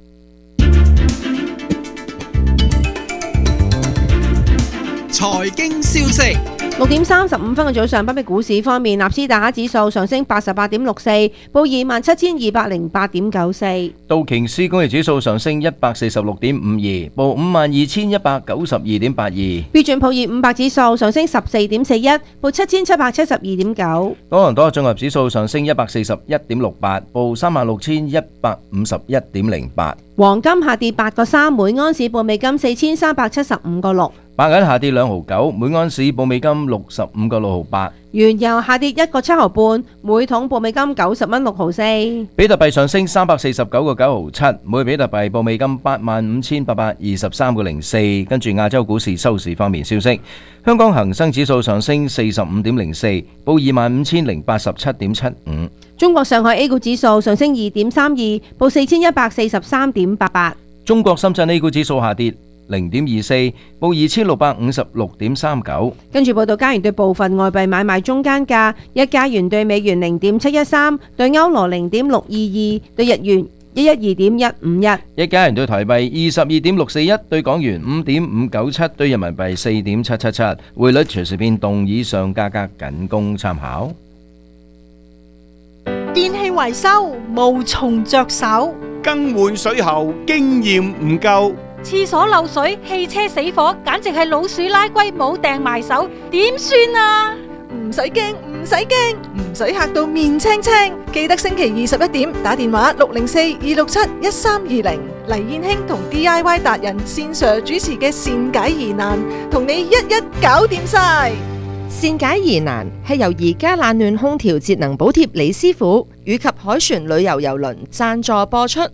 財經消息。 六點三十五分嘅早上，北美股市方面，納斯達克指數上升八十八點六四，報二萬七千二百零八點九四。 道瓊斯工業指數上升一百四十六點五二，報五萬二千一百九十二點八二。 標準普爾五百指數上升十四點四一，報七千七百七十二點九。 多倫多綜合指數上升一百四十一點六八，報三萬六千一百五十一點零八。 黃金下跌八個三，每安士報美金四千三百七十五個六。 白銀下跌兩毫九，每安士報美金六十五個六毫八。 原油下跌一個七毫半，每桶報美金九十蚊六毫四。 比特幣上升三百四十九個九毫七，每比特幣報美金八萬五千八百二十三個零四。跟住亞洲股市收市方面消息，香港恒生指數上升四十五點零四，報二萬五千零八十七點七五。 中國上海 A 股指數上升二點三二，報四千一百四十三點八八。 中國深圳 A 股指數下跌零點二四，報二千六百五十六點三九。 跟住報道加元對部分外幣買賣中間價：一加元對美元零點七一三，對歐羅零點六二二，對日元一一二點一五一。 一加元對台幣二十二點六四一，對港元五點五九七，對人民幣四點七七七。匯率隨時變動，以上價格僅供參考。 電器維修無從着手， 更換水喉經驗唔夠， 廁所漏水、汽車死火，簡直係老鼠拉龜冇掟埋手，點算啊？ 唔使驚，唔使驚，唔使嚇到面青青。記得星期二十一點打電話六零四二六七一三二零，黎燕興同 D I Y 達人線上主持嘅善解疑難，同你一一搞掂晒。 善解疑難係由而家冷暖空調節能補貼李師傅以及海船旅遊郵輪贊助播出，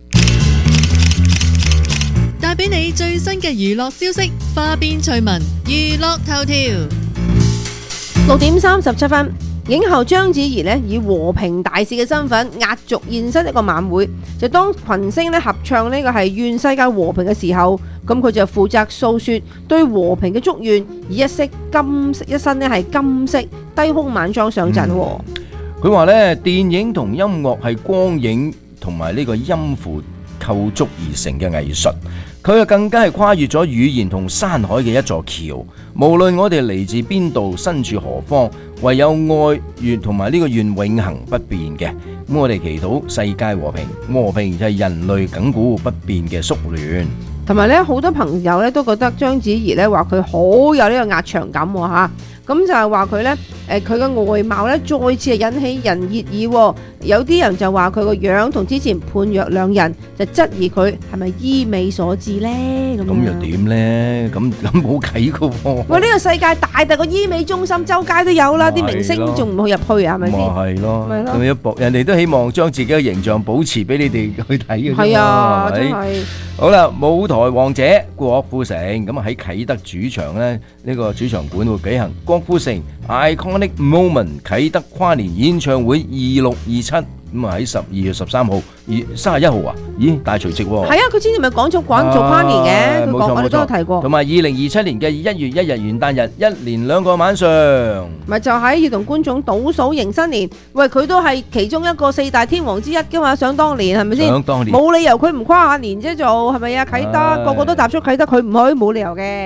帶俾你最新嘅娛樂消息，花邊趣聞，娛樂頭條。 六點三十七分，影后章子怡呢以和平大使嘅身份壓軸現身一個晚會，就當群星呢合唱呢個係願世界和平嘅時候，咁佢就負責訴說對和平嘅祝願，以一色金色一身呢係金色低胸晚裝上陣。 佢話呢，電影同音樂係光影同埋呢個音符構築而成嘅藝術，佢啊更加係跨越咗語言同山海嘅一座橋。無論我哋嚟自邊度，身處何方，唯有愛願同埋呢個願永恆不變嘅。咁我哋祈禱世界和平，和平就係人類亙古不變嘅宿戀。 同埋咧，好多朋友咧都覺得章子怡咧話佢好有呢個壓場感喎嚇，咁就係話佢咧誒佢嘅外貌咧再次係引起人熱議喎。有啲人就話佢個樣同之前判若兩人，就質疑佢係咪醫美所致咧咁。 咁又點咧？咁咁冇計噶喎！ 喂，呢個世界大大個醫美中心，周街都有啦，啲明星仲唔去入去啊？係咪先？ 咪係咯， 咪咯咁一搏，人哋都希望將自己嘅形象保持俾你哋去睇嘅啫嘛。 係啊， 係咪真係。 好啦，舞台王者郭富城咁啊喺啟德主場咧，呢個主場館會舉行郭富城 Iconic Moment 啟德跨年演唱會二六二七。咁啊喺十二月十三號，二三十一號啊，咦大除夕喎！ 係啊，佢之前咪講咗講做跨年嘅，佢講我哋都有提過。 同埋二零二七年嘅一月一日元旦日，一連兩個晚上， 咪就喺要同觀眾倒數迎新年。喂，佢都係其中一個四大天王之一噶嘛，想當年係咪先？ 想當年冇理由佢唔跨下年啫，做係咪啊？啟德個個都踏出啟德，佢唔去冇理由嘅。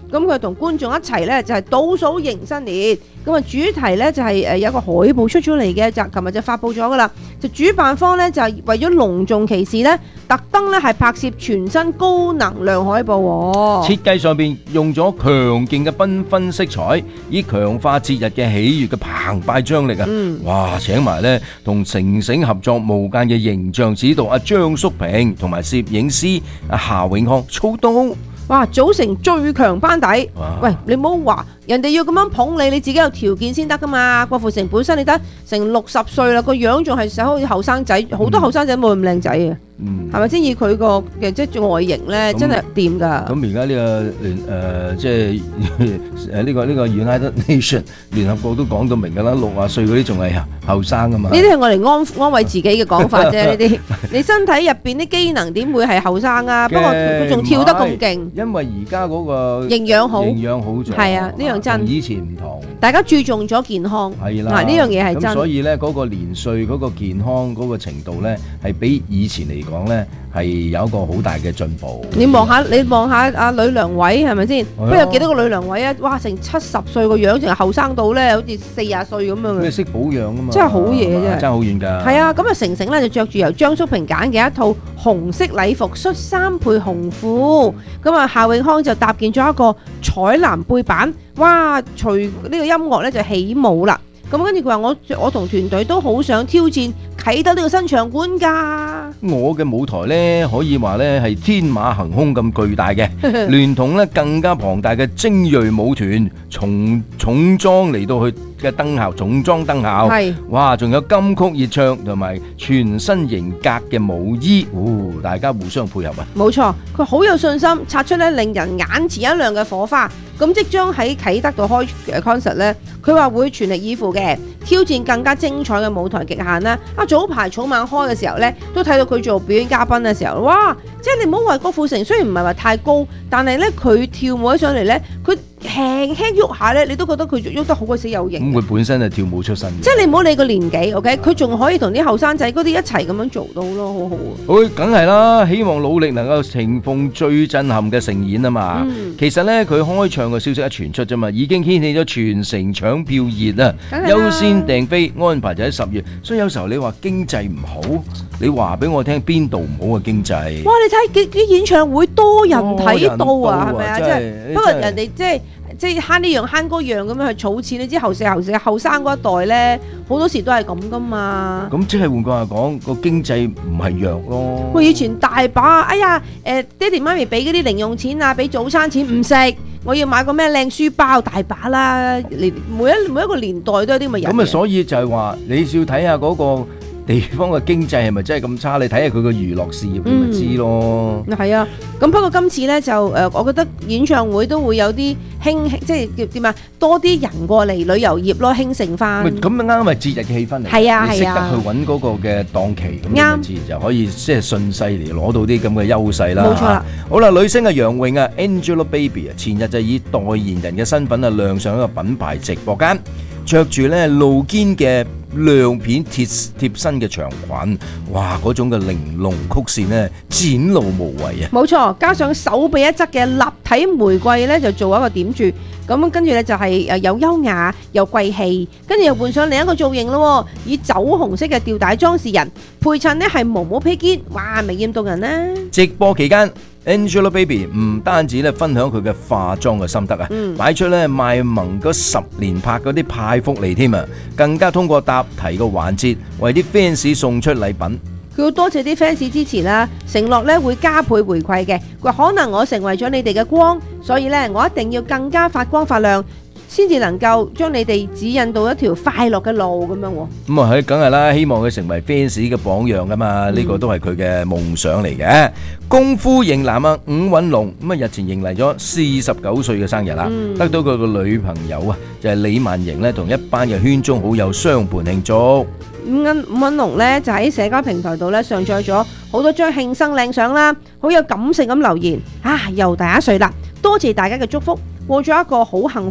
咁佢同觀眾一齊咧就係倒數迎新年。咁啊主題咧就係誒有個海報出咗嚟嘅，就琴日就發布咗噶啦。就主辦方咧就係為咗隆重其事咧，特登咧係拍攝全新高能量海報喎。 設計上邊用咗強勁嘅繽紛色彩，以強化節日嘅喜悅嘅澎湃張力啊！ 嗯、 哇，請埋咧同城城合作無間嘅形象指導阿張叔平同埋攝影師阿夏永康操刀。 哇！組成最強班底，喂，你唔好話人哋要咁樣捧你，你自己有條件先得噶嘛。郭富城本身你得成六十歲啦，個樣仲係成好似後生仔，好多後生仔冇咁靚仔嘅，係咪先？以佢個嘅即係外形咧，真係掂㗎。 咁而家呢個聯誒即係誒呢個呢個 United Nation 聯合國都講到明㗎啦，六啊歲嗰啲仲係後生㗎嘛。 呢啲係我嚟安安慰自己嘅講法啫。呢啲你身體入邊啲機能點會係後生啊？不過佢仲跳得咁勁。 因為而家嗰個營養好， 營養好咗， 係啊，呢樣真。 以前唔同， 大家注重咗健康， 係啦， 嗱呢樣嘢係真。 咁所以咧，嗰個年歲嗰個健康嗰個程度咧，係比以前嚟講咧，係有一個好大嘅進步。 你望下，你望下阿呂良偉係咪先？不過有幾多個呂良偉啊？哇，成七十歲個樣，淨係後生到咧，好似四廿歲咁樣嘅。 咩識保養啊嘛？ 真係好嘢啫， 爭好遠㗎。 係啊，咁啊，成成咧就着住由張叔平揀嘅一套紅色禮服，恤衫配紅褲。咁啊，夏永康就搭建咗一個彩藍背板，哇！隨呢個音樂咧就起舞啦。咁跟住佢話：我我同團隊都好想挑戰啟德呢個新場館㗎。 我嘅舞台咧可以話咧係天馬行空咁巨大嘅，聯同咧更加龐大嘅精鋭舞團，重重裝嚟到去嘅燈效，重裝燈效，係哇，仲有金曲熱唱同埋全新型格嘅舞衣，哦，大家互相配合啊！ 冇錯，佢好有信心，擦出咧令人眼前一亮嘅火花。咁即將喺啟德度開嘅 concert 咧，佢話會全力以赴嘅，挑戰更加精彩嘅舞台極限啦！啊，早排草蜢開嘅時候咧，都睇到佢做表演嘉賓嘅時候，哇！即係你唔好話郭富城，雖然唔係話太高，但係咧佢跳舞起上嚟咧，佢輕輕喐下咧，你都覺得佢喐得好鬼死有型。 咁佢本身係跳舞出身嘅， 即係你唔好理個年紀 ，OK？佢仲可以同啲後生仔嗰啲一齊咁樣做到咯，好好啊！ 好，梗係啦，希望努力能夠呈奉最震撼嘅盛演啊嘛！嗯、其實咧，佢開唱嘅消息一傳出啫嘛，已經掀起咗全城搶票熱啊！優先訂飛安排就喺十月，所以有時候你話經濟唔好，你話俾我聽邊度唔好嘅經濟？哇！ 你睇啲演唱會多人睇到啊，係咪啊？即係不過人哋即係。即係慳呢樣慳嗰樣咁樣去儲錢，你知後世後世後生嗰一代咧，好多時都係咁噶嘛。 咁即係換句話講，個經濟唔係弱咯。 喂，以前大把，哎呀，誒爹哋媽咪俾嗰啲零用錢啊，俾早餐錢唔食，我要買個咩靚書包，大把啦。每一每一個年代都有啲咁嘅人。 咁啊，所以就係話你要睇下嗰個地方嘅經濟係咪真係咁差？你睇下佢個娛樂事業，你咪知咯。 係啊，咁不過今次咧就誒，我覺得演唱會都會有啲興，即係叫點啊，多啲人過嚟旅遊業咯，興盛翻。 咁咪啱，咪節日嘅氣氛嚟。 係啊係啊， 你識得去揾嗰個嘅檔期，咁你自然就可以即係順勢嚟攞到啲咁嘅優勢啦。 冇錯啦。 好啦，女星嘅楊穎啊 ，Angelababy 啊，前日就以代言人嘅身份啊亮相一個品牌直播間，着住咧露肩嘅亮片貼貼身嘅長裙，哇！嗰種嘅玲瓏曲線咧展露無遺啊！ 冇錯，加上手臂一側嘅立體玫瑰咧，就做一個點綴。咁跟住咧就係誒有優雅又貴氣，跟住又換上另一個造型咯，以酒紅色嘅吊帶裝飾人，配襯呢係毛毛披肩，哇！美豔動人啦！ 直播期間，Angelababy 唔單止咧分享佢嘅化妝嘅心得啊，嗯、擺出咧賣萌嗰十年拍嗰啲派福利添啊，更加通過答題嘅環節為啲 fans 送出禮品。 佢要多謝啲 fans 支持啦，承諾咧會加倍回饋嘅。佢話可能我成為咗你哋嘅光，所以咧我一定要更加發光發亮，先至能夠將你哋指引到一條快樂嘅路咁樣。 咁啊，佢梗係啦，希望佢成為 fans 嘅榜樣噶嘛，呢、嗯、個都係佢嘅夢想嚟嘅。功夫型男啊，伍允龍咁啊，日前迎嚟咗四十九歲嘅生日啦，嗯、得到佢個女朋友啊，就係、是、李萬瑩咧，同一班嘅圈中好友相伴慶祝。 伍允伍允龍咧就喺社交平台度咧上載咗好多張慶生靚相啦，好有感性咁留言啊！又大一歲啦，多謝大家嘅祝福，過咗一個好幸福、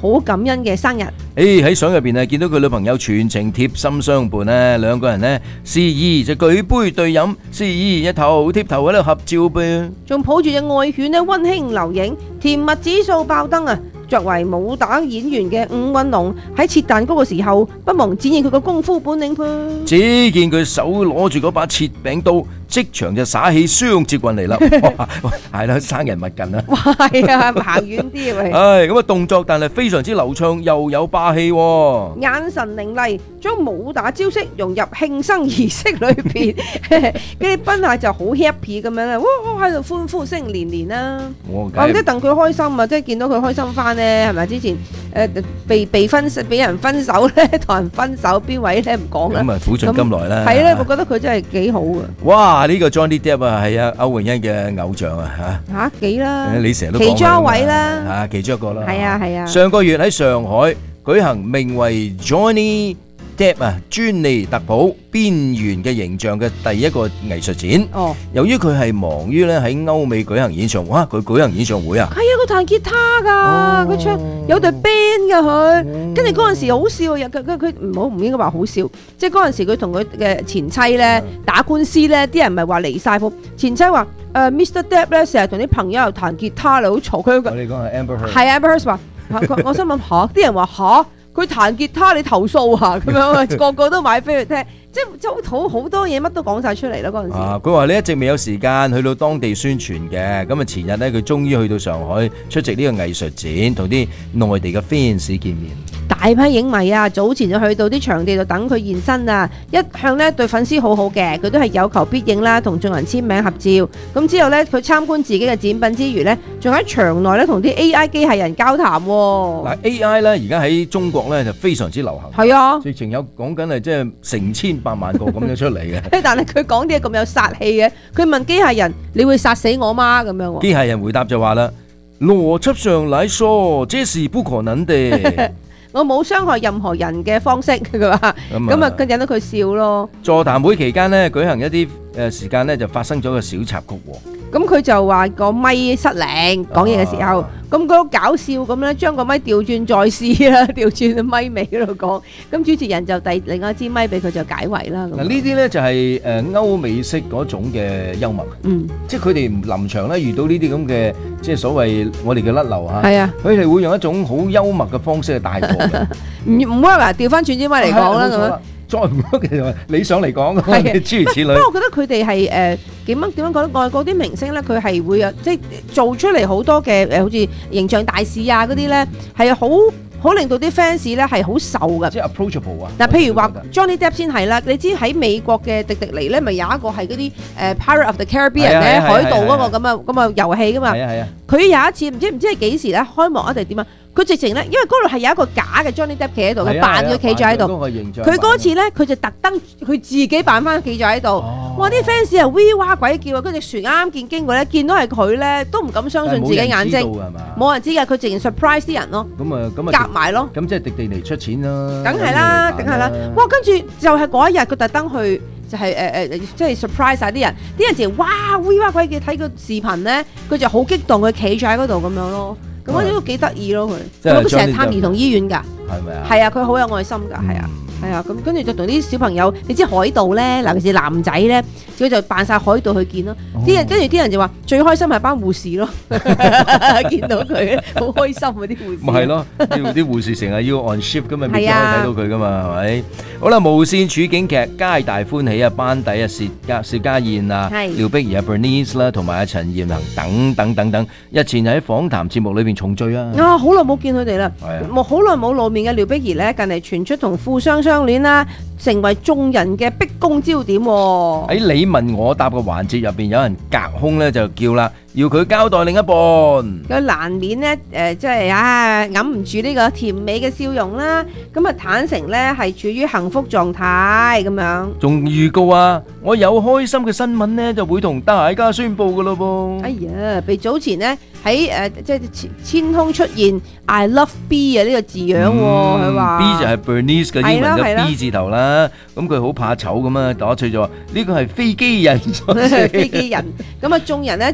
好感恩嘅生日。 誒喺相入邊啊，見到佢女朋友全程貼心相伴咧，兩個人呢，司儀就舉杯對飲，司儀一頭貼頭喺度合照噃， 仲抱住隻愛犬咧溫馨留影，甜蜜指數爆燈啊！作為武打演員嘅伍允龍喺切蛋糕嘅時候，不忘展現佢個功夫本領噃。 只見佢手攞住嗰把切餅刀，即場就耍起雙節棍嚟啦！哇，係啦，生人勿近啦。 哇，係啊，行遠啲喂。 唉，咁啊動作但係非常之流暢，又有霸氣喎。 眼神凌厲，將武打招式融入慶生儀式裏邊，嗰啲賓客就好 happy 咁樣啦，哇喺度歡呼聲連連啦。 我或者戥佢開心啊，即係見到佢開心翻咧，係咪？之前誒被被分俾人分手咧，同人分手邊位咧唔講啦。 咁啊苦盡甘來啦。 係咧，我覺得佢真係幾好啊。 哇！呢個 Johnny Depp 啊，係啊歐詠欣嘅偶像啊嚇。 嚇幾啦？ 你成日都其中一位啦。 嚇，其中一個啦。 係啊係啊。 上個月喺上海舉行名為 Johnny Depp 啊專利特普邊緣嘅形象嘅第一個藝術展。 哦。 由於佢係忙於咧喺歐美舉行演唱會，哇！佢舉行演唱會啊。 係啊，佢彈吉他㗎，佢唱有隊 band 㗎佢。跟住嗰陣時好笑，又佢佢佢唔好唔應該話好笑，即係嗰陣時佢同佢嘅前妻咧打官司咧，啲人咪話離曬譜。前妻話誒 Mister Depp 咧成日同啲朋友又彈吉他嚟，好嘈佢。 我哋講係 Amber Heard。 係 Amber Heard 話，我心諗嚇，啲人話嚇。佢彈吉他，你投訴啊咁樣啊，個個都買飛去聽，即係即係好好多嘢，乜都講晒出嚟啦嗰陣時。 啊，佢話你一直未有時間去到當地宣傳嘅，咁啊前日咧佢終於去到上海出席呢個藝術展，同啲內地嘅 fans 見面。 大批影迷啊，早前就去到啲場地度等佢現身啊！一向咧對粉絲好好嘅，佢都係有求必應啦，同眾人簽名合照。咁之後咧，佢參觀自己嘅展品之餘咧，仲喺場內咧同啲 A I 機械人交談。 嗱 A I 咧而家喺中國咧就非常之流行。 係啊， 直情有講緊係即係成千百萬個咁樣出嚟嘅。 但係佢講啲嘢咁有殺氣嘅，佢問機械人：你會殺死我嗎？咁樣。 機械人回答就話啦：邏輯上來說，這是不可能的。 我冇傷害任何人嘅方式，佢話咁啊，引到佢笑咯。 座談會期間呢，舉行一啲誒時間呢，就發生咗個小插曲喎。 咁佢就話個咪失靈，講嘢嘅時候，咁嗰個搞笑咁咧，將個咪調轉再試啦，調轉個咪尾嗰度講。咁主持人就遞另一支咪俾佢就解圍啦。 嗱呢啲咧就係誒歐美式嗰種嘅幽默， 嗯， 即係佢哋臨場咧遇到呢啲咁嘅即係所謂我哋嘅甩流嚇， 係啊， 佢哋會用一種好幽默嘅方式去帶過嘅。 唔唔 work 啊，調翻轉支咪嚟講啦咁樣。 再唔得嘅就係你想嚟講，諸如此類。 不過我覺得佢哋係誒點樣點樣講咧？外國啲明星咧，佢係會啊，即係做出嚟好多嘅誒，好似形象大使啊嗰啲咧，係好好令到啲 fans 咧係好受㗎。 即係 approachable 啊！ 嗱，譬如話 Johnny Depp 先係啦，你知喺美國嘅迪迪尼咧，咪有一個係嗰啲誒 Pirate of the Caribbean 咧海盜嗰個咁啊咁啊遊戲㗎嘛。係啊係啊！佢有一次唔知唔知係幾時咧開幕啊定係點啊？佢直情咧，因為嗰度係有一個假嘅 Johnny Depp 企喺度嘅，扮佢企咗喺度。佢嗰次咧，佢就特登佢自己扮翻企咗喺度。哇！啲 fans 啊 ，we 哇鬼叫啊！跟住船啱啱見經過咧，見到係佢咧，都唔敢相信自己眼睛。冇人知㗎，佢直情 surprise 啲人咯。 咁啊咁啊， 夾埋咯。 咁即係迪士尼出錢啦。 梗係啦，梗係啦。哇！跟住就係嗰一日，佢特登去就係誒誒，即係 surprise 曬啲人。啲人就哇 we 哇鬼叫睇個視頻咧，佢就好激動，佢企咗喺嗰度咁樣咯。咁嗰啲都幾得意咯佢，佢都成日探兒童醫院㗎， 係咪啊？ 係啊，佢好有愛心㗎，係啊。係啊，咁跟住就同啲小朋友，你知海盜咧，尤其是男仔咧，佢就扮晒海盜去見咯。啲人跟住啲人就話最開心係班護士咯，見到佢好開心啊啲護士。 咪係咯，啲啲護士成日要 on shift 咁嘛，未必可以睇到佢噶嘛，係咪？好啦，無線處境劇皆大歡喜啊，班底啊，薛家薛家燕啊，廖碧兒啊 Bernice 啦，同埋阿陳彥恒等等等等，日前喺訪談節目裏邊重聚啊。啊， 好耐冇見佢哋啦，冇好耐冇露面嘅廖碧兒咧，近嚟傳出同富商相戀啦，成為眾人嘅逼宮焦點。 喺你問我答嘅環節入邊，有人隔空咧就叫啦，要佢交代另一半。 佢難免咧誒，即係啊，揞唔住呢個甜美嘅笑容啦。咁啊，坦誠咧係處於幸福狀態咁樣。 仲預告啊，我有開心嘅新聞咧，就會同大家宣佈噶咯噃。 哎呀，被早前咧喺誒即係天空出現 I love B 啊呢個字樣，佢話 B 就係 Bernice 嘅英文嘅 B 字頭啦。咁佢好怕醜咁啊，打趣就話呢個係飛機人， 飛機人。咁啊，眾人咧仲要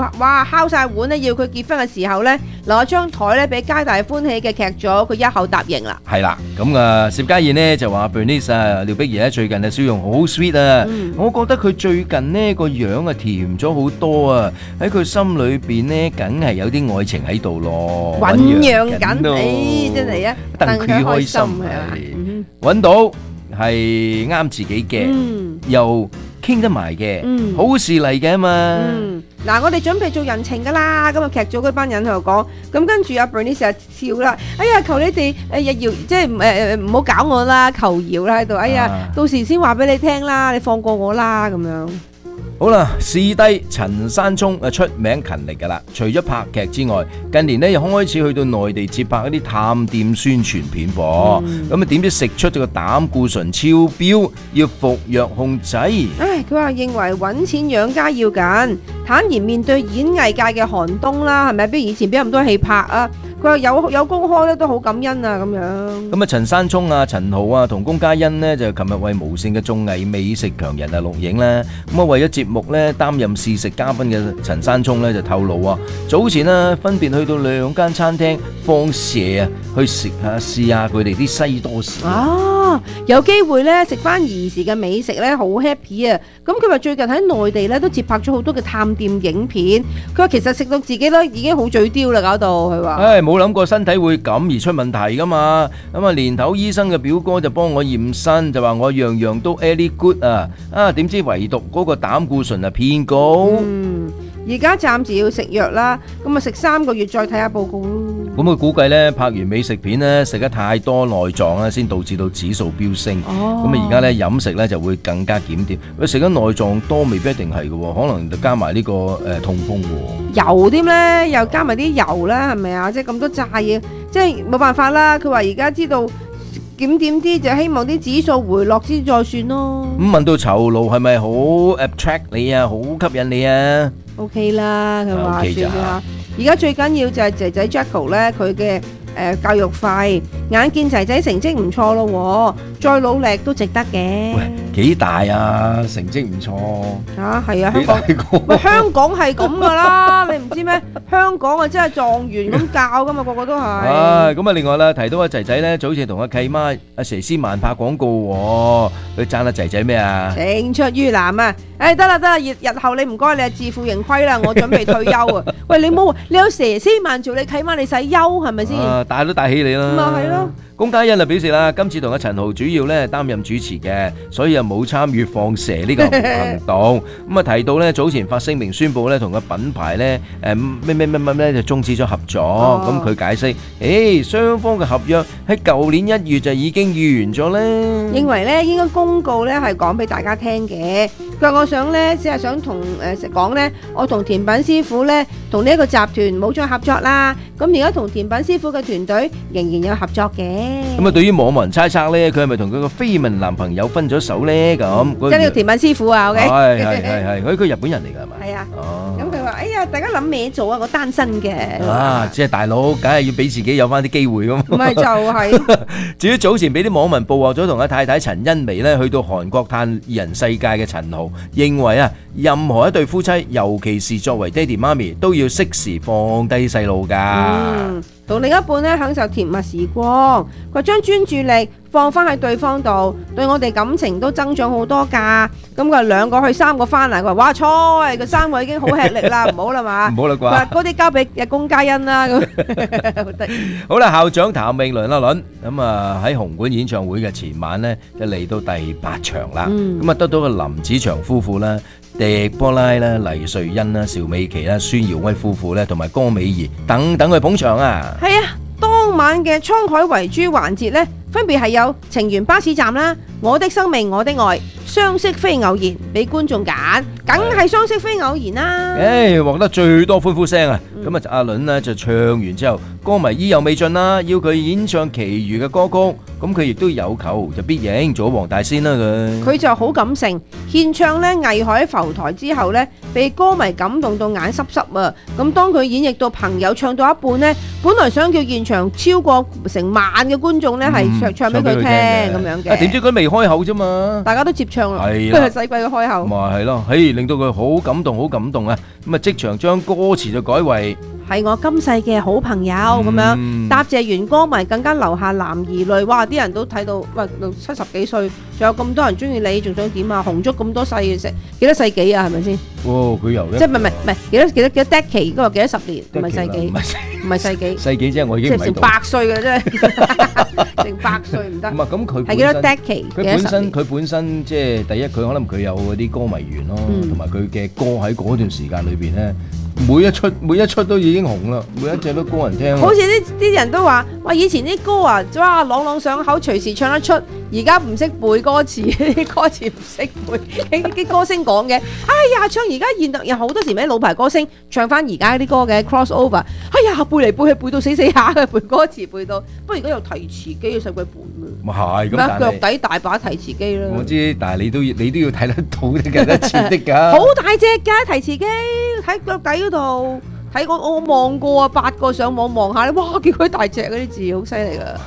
哇哇敲晒碗咧，要佢結婚嘅時候咧，攞張台咧俾皆大歡喜嘅劇組，佢一口答應啦。 係啦，咁啊，薛家燕呢就話 Bernice 啊，廖碧兒咧最近嘅笑容好 sweet 啊， 嗯我覺得佢最近呢個樣啊甜咗好多啊，喺佢心裏邊呢，梗係有啲愛情喺度咯， 醖釀緊， 咯誒真係啊， 戥佢開心係嘛？ 揾到係啱自己嘅， 嗯又傾得埋嘅， 嗯好事嚟嘅嘛。 嗯，嗱，我哋準備做人情噶啦，咁啊劇組嗰班人喺度講，咁跟住阿 Bernice 就笑啦，哎呀，求你哋誒日謠，即係誒誒唔好搞我啦，求饒啦喺度，哎呀，到時先話俾你聽啦，你放過我啦咁樣。 好啦，視帝陳山聰啊出名勤力噶啦，除咗拍劇之外，近年呢又開始去到內地接拍一啲探店宣傳片噃，咁啊點知食出咗個膽固醇超標，要服藥控制。 唉，佢話認為揾錢養家要緊，坦言面對演藝界嘅寒冬啦，係咪？比如以前邊有咁多戲拍啊？佢話有有公開咧都好感恩啊咁樣。 咁啊，陳山聰啊、陳豪啊同龔嘉欣呢，就琴日為無線嘅綜藝美食強人啊錄影啦。咁啊為咗節目呢，擔任試食嘉賓嘅陳山聰呢，就透露啊，早前呢，分別去到兩間餐廳放蛇啊，去食下試下佢哋啲西多士。 啊，有機會咧食翻兒時嘅美食咧，好 happy 啊！咁佢話最近喺內地咧都接拍咗好多嘅探店影片。佢話其實食到自己咧已經好嘴刁啦，搞到佢話。 唉，冇諗過身體會咁而出問題噶嘛。咁啊，年頭醫生嘅表哥就幫我驗身，就話我樣樣都 very good 啊。啊，點知唯獨嗰個膽固醇啊偏高。 嗯，而家暫時要食藥啦，咁啊食三個月再睇下報告咯。 咁佢估計咧拍完美食片咧食得太多內臟啊，先導致到指數飆升。 哦， 咁啊而家咧飲食咧就會更加檢點。佢食得內臟多未必一定係嘅，可能就加埋呢個誒痛風喎。 油添咧，又加埋啲油啦，係咪啊？即係咁多炸嘢，即係冇辦法啦。佢話而家知道檢點啲，就希望啲指數回落先再算咯。 咁問到酬勞係咪好 attract 你啊，好吸引你啊 ？OK 啦，佢話 OK 算咋啦。而家最緊要就係仔仔 Jacko 咧，佢嘅誒教育費，眼見仔仔成績唔錯咯，再努力都值得嘅。 幾大啊？成績唔錯。 嚇係啊，香港喂香港係咁噶啦，你唔知咩？香港啊真係狀元咁教噶嘛，個個都係。 唉，咁啊，另外啦，提到阿仔仔咧，早前同阿契媽阿佘詩曼拍廣告，佢讚阿仔仔咩啊？ 青出於藍啊！誒得啦得啦，日日後你唔該你係自負盈虧啦，我準備退休啊！喂，你冇你有佘詩曼做你契媽，你使休係咪先？ 啊，帶都帶起你啦。 咪係咯。 龔嘉欣就表示啦，今次同阿陳豪主要咧擔任主持嘅，所以啊冇參與放蛇呢個行動。咁啊提到咧，早前發聲明宣佈咧，同個品牌咧誒咩咩咩咩咧就終止咗合作。咁佢解釋，誒雙方嘅合約喺舊年一月就已經完咗咧。 認為咧應該公告咧係講俾大家聽嘅。佢話我想咧只係想同誒講咧，我同甜品師傅咧同呢一個集團冇再合作啦。咁而家同甜品師傅嘅團隊仍然有合作嘅。 咁啊，對於網民猜測咧，佢係咪同佢個緋聞男朋友分咗手咧？咁即係呢個甜品師傅啊，OK？ 係係係係，佢佢日本人嚟㗎係嘛？ 係啊。咁佢話：哎呀，大家諗咩做啊？我單身嘅。 啊，即係大佬，梗係要俾自己有翻啲機會咁。 唔係就係。 至於早前俾啲網民捕獲咗同阿太太陳茵媺咧去到韓國探二人世界嘅陳豪，認為啊，任何一對夫妻，尤其是作為爹哋媽咪，都要適時放低細路㗎。 嗯，同另一半咧享受甜蜜時光，佢將專注力放翻喺對方度，對我哋感情都增長好多㗎。咁佢兩個去三個翻嚟，佢話：哇，錯，個三個已經好吃力啦，唔好啦嘛。 唔好啦啩。 佢話嗰啲交俾日龔嘉欣啦。咁好得意。 好啦，校長譚詠麟阿倫咁啊喺紅館演唱會嘅前晚呢，就嚟到第八場啦。咁啊得到個林子祥夫婦啦、狄波拉啦、黎瑞恩啦、邵美琪啦、孫耀威夫婦咧，同埋江美儀等等去捧場啊。 係啊，當晚嘅滄海遺珠環節呢，分別係有情緣巴士站啦、我的生命我的愛、相識非偶然，俾觀眾揀，梗係相識非偶然啦。 誒，獲得最多歡呼聲啊！咁啊，阿倫呢就唱完之後，歌迷意猶未盡啦，要佢演唱其餘嘅歌曲，咁佢亦都有求就必應，做黃大仙啦佢。 佢就好感性，獻唱呢藝海浮台之後呢，被歌迷感動到眼濕濕啊！咁當佢演繹到朋友唱到一半呢，本來想叫現場超過成萬嘅觀眾呢係唱唱俾佢聽咁樣嘅。 啊，點知佢未未開口啫嘛， 大家都接唱啦， 係啦使鬼佢開口。 咪係咯，嘿，令到佢好感動，好感動啊！咁啊，即場將歌詞就改為係我今世嘅好朋友咁樣，答謝完歌迷更加流下男兒淚，哇！啲人都睇到，喂，六七十幾歲，仲有咁多人中意你，仲想點啊？紅足咁多世嘅成幾多世紀啊？係咪先？ 哦，佢由即係唔係唔係唔係幾多幾多幾多 decade 嗰個幾多十年？唔係世紀，唔係世紀， 世紀啫，我已經唔喺度。 成百歲嘅真係，成百歲唔得。 唔係咁佢係幾多 decade？ 佢本身佢本身即係第一，佢可能佢有嗰啲歌迷緣咯，同埋佢嘅歌喺嗰段時間裏邊咧。每一出每一出都已經紅啦，每一隻都高人聽。 好似啲啲人都話，哇！以前啲歌啊，哇，朗朗上口，隨時唱得出。而家唔識背歌詞，啲歌詞唔識背，啲歌星講嘅。哎呀，唱而家現代有好多時咩老牌歌星唱翻而家啲歌嘅 cross over。哎呀，背嚟背去背到死死下嘅，背歌詞背到。不過而家有提詞機，使鬼背咩？ 咪係咁， 腳底大把提詞機啦。 我知，但係你都要你都要睇得到嘅，得切的㗎。 好大隻㗎提詞機，睇腳底嗰度。睇我我望過啊，八個上網望下咧，哇！見佢大隻嗰啲字好犀利噶。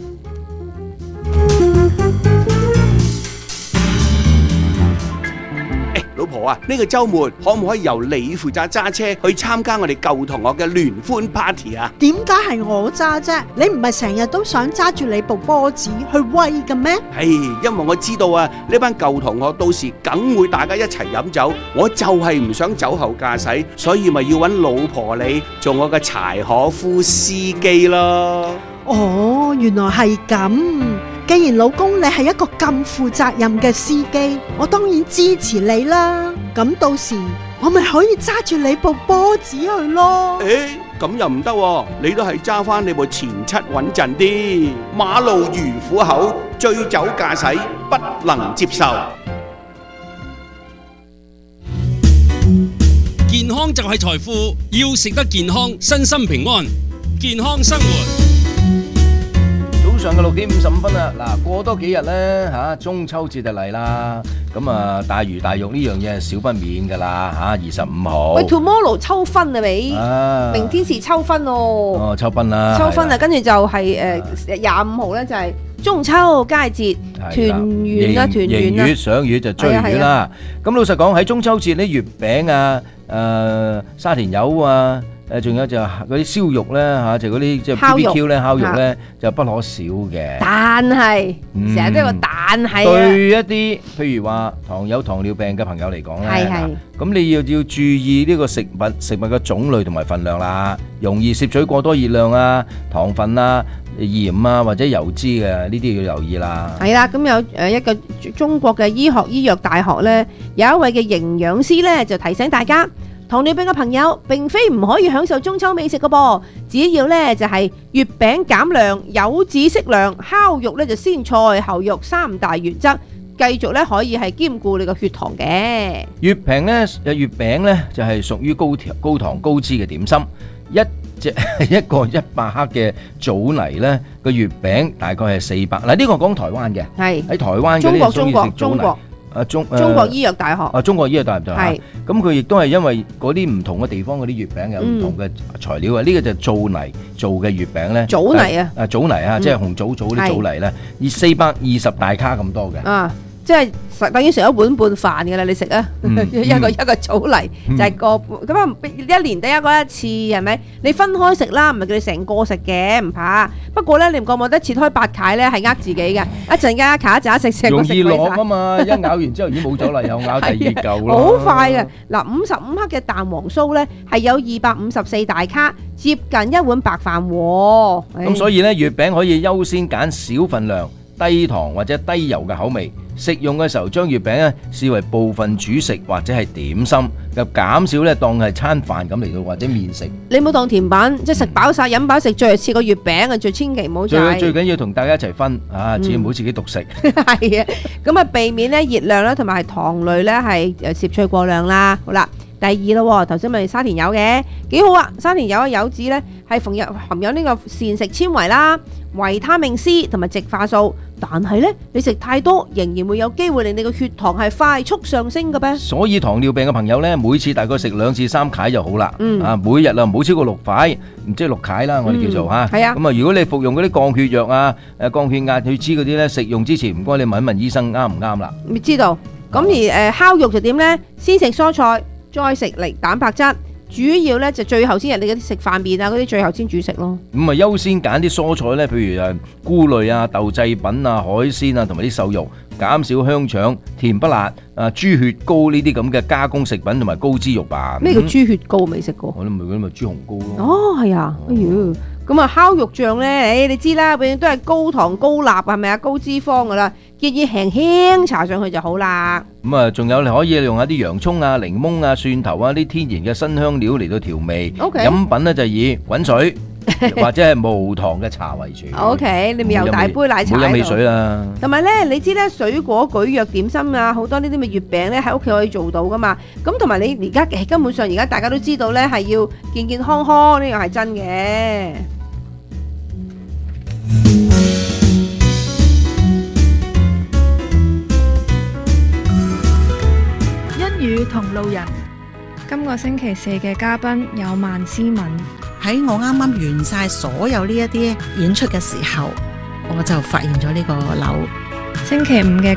誒，老婆啊，呢個週末可唔可以由你負責揸車去參加我哋舊同學嘅聯歡 party 啊？ 點解係我揸啫？你唔係成日都想揸住你部波子去威嘅咩？ 係，因為我知道啊，呢班舊同學到時梗會大家一齊飲酒，我就係唔想酒後駕駛，所以咪要揾老婆你做我嘅柴可夫司機咯。 哦，原來係咁。既然老公你係一個咁負責任嘅司機，我當然支持你啦。咁到時我咪可以揸住你部波子去咯。 誒，咁又唔得喎，你都係揸翻你部前七穩陣啲。馬路如虎口，醉酒駕駛不能接受。 健康就係財富，要食得健康，身心平安，健康生活。 早上嘅六點五十五分啦，嗱，過多幾日咧嚇，中秋節就嚟啦，咁啊大魚大肉呢樣嘢係少不免噶啦嚇，二十五號。 喂 ，tomorrow 秋分啊未？ 啊， 明天是秋分哦。 哦，秋分啦。 秋分啊，跟住就係誒廿五號咧，就係中秋佳節，團圓啦，團圓啦。 迎月賞月就追月啦。咁老實講喺中秋節咧，月餅啊，誒沙田柚啊。誒，仲有就嗰啲燒肉咧嚇，就嗰啲即係 B B Q 咧，烤肉咧就不可少嘅。 但係成日都有個但係啊。 對一啲譬如話糖有糖尿病嘅朋友嚟講咧，咁你要要注意呢個食物食物嘅種類同埋份量啦，容易攝取過多熱量啊、糖分啊、鹽啊或者油脂嘅呢啲要留意啦。 係啦，咁有誒一個中國嘅醫學醫藥大學咧，有一位嘅營養師咧就提醒大家。糖尿病嘅朋友並非唔可以享受中秋美食嘅噃，只要咧就係月餅減量、柚子適量、烤肉咧就先菜後肉三大原則，繼續咧可以係兼顧你個血糖嘅。 月餅咧，誒月餅咧就係屬於高糖高糖高脂嘅點心，一隻一個一百克嘅棗泥咧個月餅大概係四百。嗱呢個講台灣嘅， 係喺台灣嗰啲中意食棗泥。啊中中國醫藥大學啊中國醫藥大學係，咁佢亦都係因為嗰啲唔同嘅地方嗰啲月餅有唔同嘅材料啊，呢個就係棗泥做嘅月餅咧， 棗泥啊， 啊棗泥啊，即係紅棗棗啲棗泥咧，以四百二十大卡咁多嘅。 啊，即係實等於食一碗半飯嘅啦，你食啊，一個一個棗泥就係個咁啊，一年得一個一次係咪？你分開食啦，唔係叫你成個食嘅，唔怕。不過咧，你唔覺唔覺得切開八塊咧係呃自己嘅？一陣間一卡一陣食成個食容易落啊嘛，一咬完之後已經冇咗啦，又咬第二嚿咯。 好快嘅嗱，五十五克嘅蛋黃酥咧係有二百五十四大卡，接近一碗白飯喎。 咁所以咧，月餅可以優先揀小份量、低糖或者低油嘅口味。食用嘅時候，將月餅咧視為部分主食或者係點心，又減少咧當係餐飯咁嚟到或者麵食。 你冇當甜品，即係食飽晒、飲飽食，最係切個月餅啊！最千祈唔好就係最最緊要同大家一齊分啊，自己唔好自己獨食。 係啊，咁啊避免咧熱量啦同埋糖類咧係誒攝取過量啦。好啦。 第二咯，頭先咪沙田柚嘅，幾好啊！沙田柚嘅柚子呢，係逢有含有呢個膳食纖維啦、維他命 C 同埋植化素，但係呢，你食太多仍然會有機會令你個血糖係快速上升嘅噃。 所以糖尿病嘅朋友呢，每次大概食兩至三塊就好啦。 嗯啊，每日啊唔好超過六塊，唔即係六塊啦，我哋叫做嚇。 係啊。 咁啊，如果你服用嗰啲降血藥啊、誒降血壓、血脂嗰啲呢，食用之前唔該你問一問醫生啱唔啱啦。 你知道。咁而誒、呃、烤肉就點呢？先食蔬菜，再食嚟蛋白質，主要呢就最後先係你嗰啲食飯麵啊嗰啲最後先煮食咯。 咁啊優先揀啲蔬菜呢，譬如誒菇類啊、豆製品啊、海鮮啊同埋啲瘦肉，減少香腸、甜不辣啊、豬血糕呢啲咁嘅加工食品同埋高脂肉吧。 咩叫豬血糕？未食過。 我都唔係嗰啲咪豬紅糕咯。 哦，係啊，哎呦，咁啊烤肉醬呢，誒你知啦，永遠都係高糖高鈉係咪啊？高脂肪噶啦。建議輕輕搽上去就好啦。 咁啊，仲有你可以用一啲洋葱啊、檸檬啊、蒜頭啊啲天然嘅新香料嚟到調味。 Okay. 飲品咧就以滾水或者係無糖嘅茶為主。 O、okay, K， 你咪有大杯奶茶喺度。 唔好飲汽水啦。同埋咧，你知咧水果蒟蒻點心啊，好多呢啲嘅月餅咧喺屋企可以做到噶嘛。咁同埋你而家根本上而家大家都知道咧係要健健康康，呢樣係真嘅。 與同路人，今個星期四嘅嘉賓有萬思敏。 喺我啱啱完晒所有呢一啲演出嘅時候，我就發現咗呢個瘤。 星期五嘅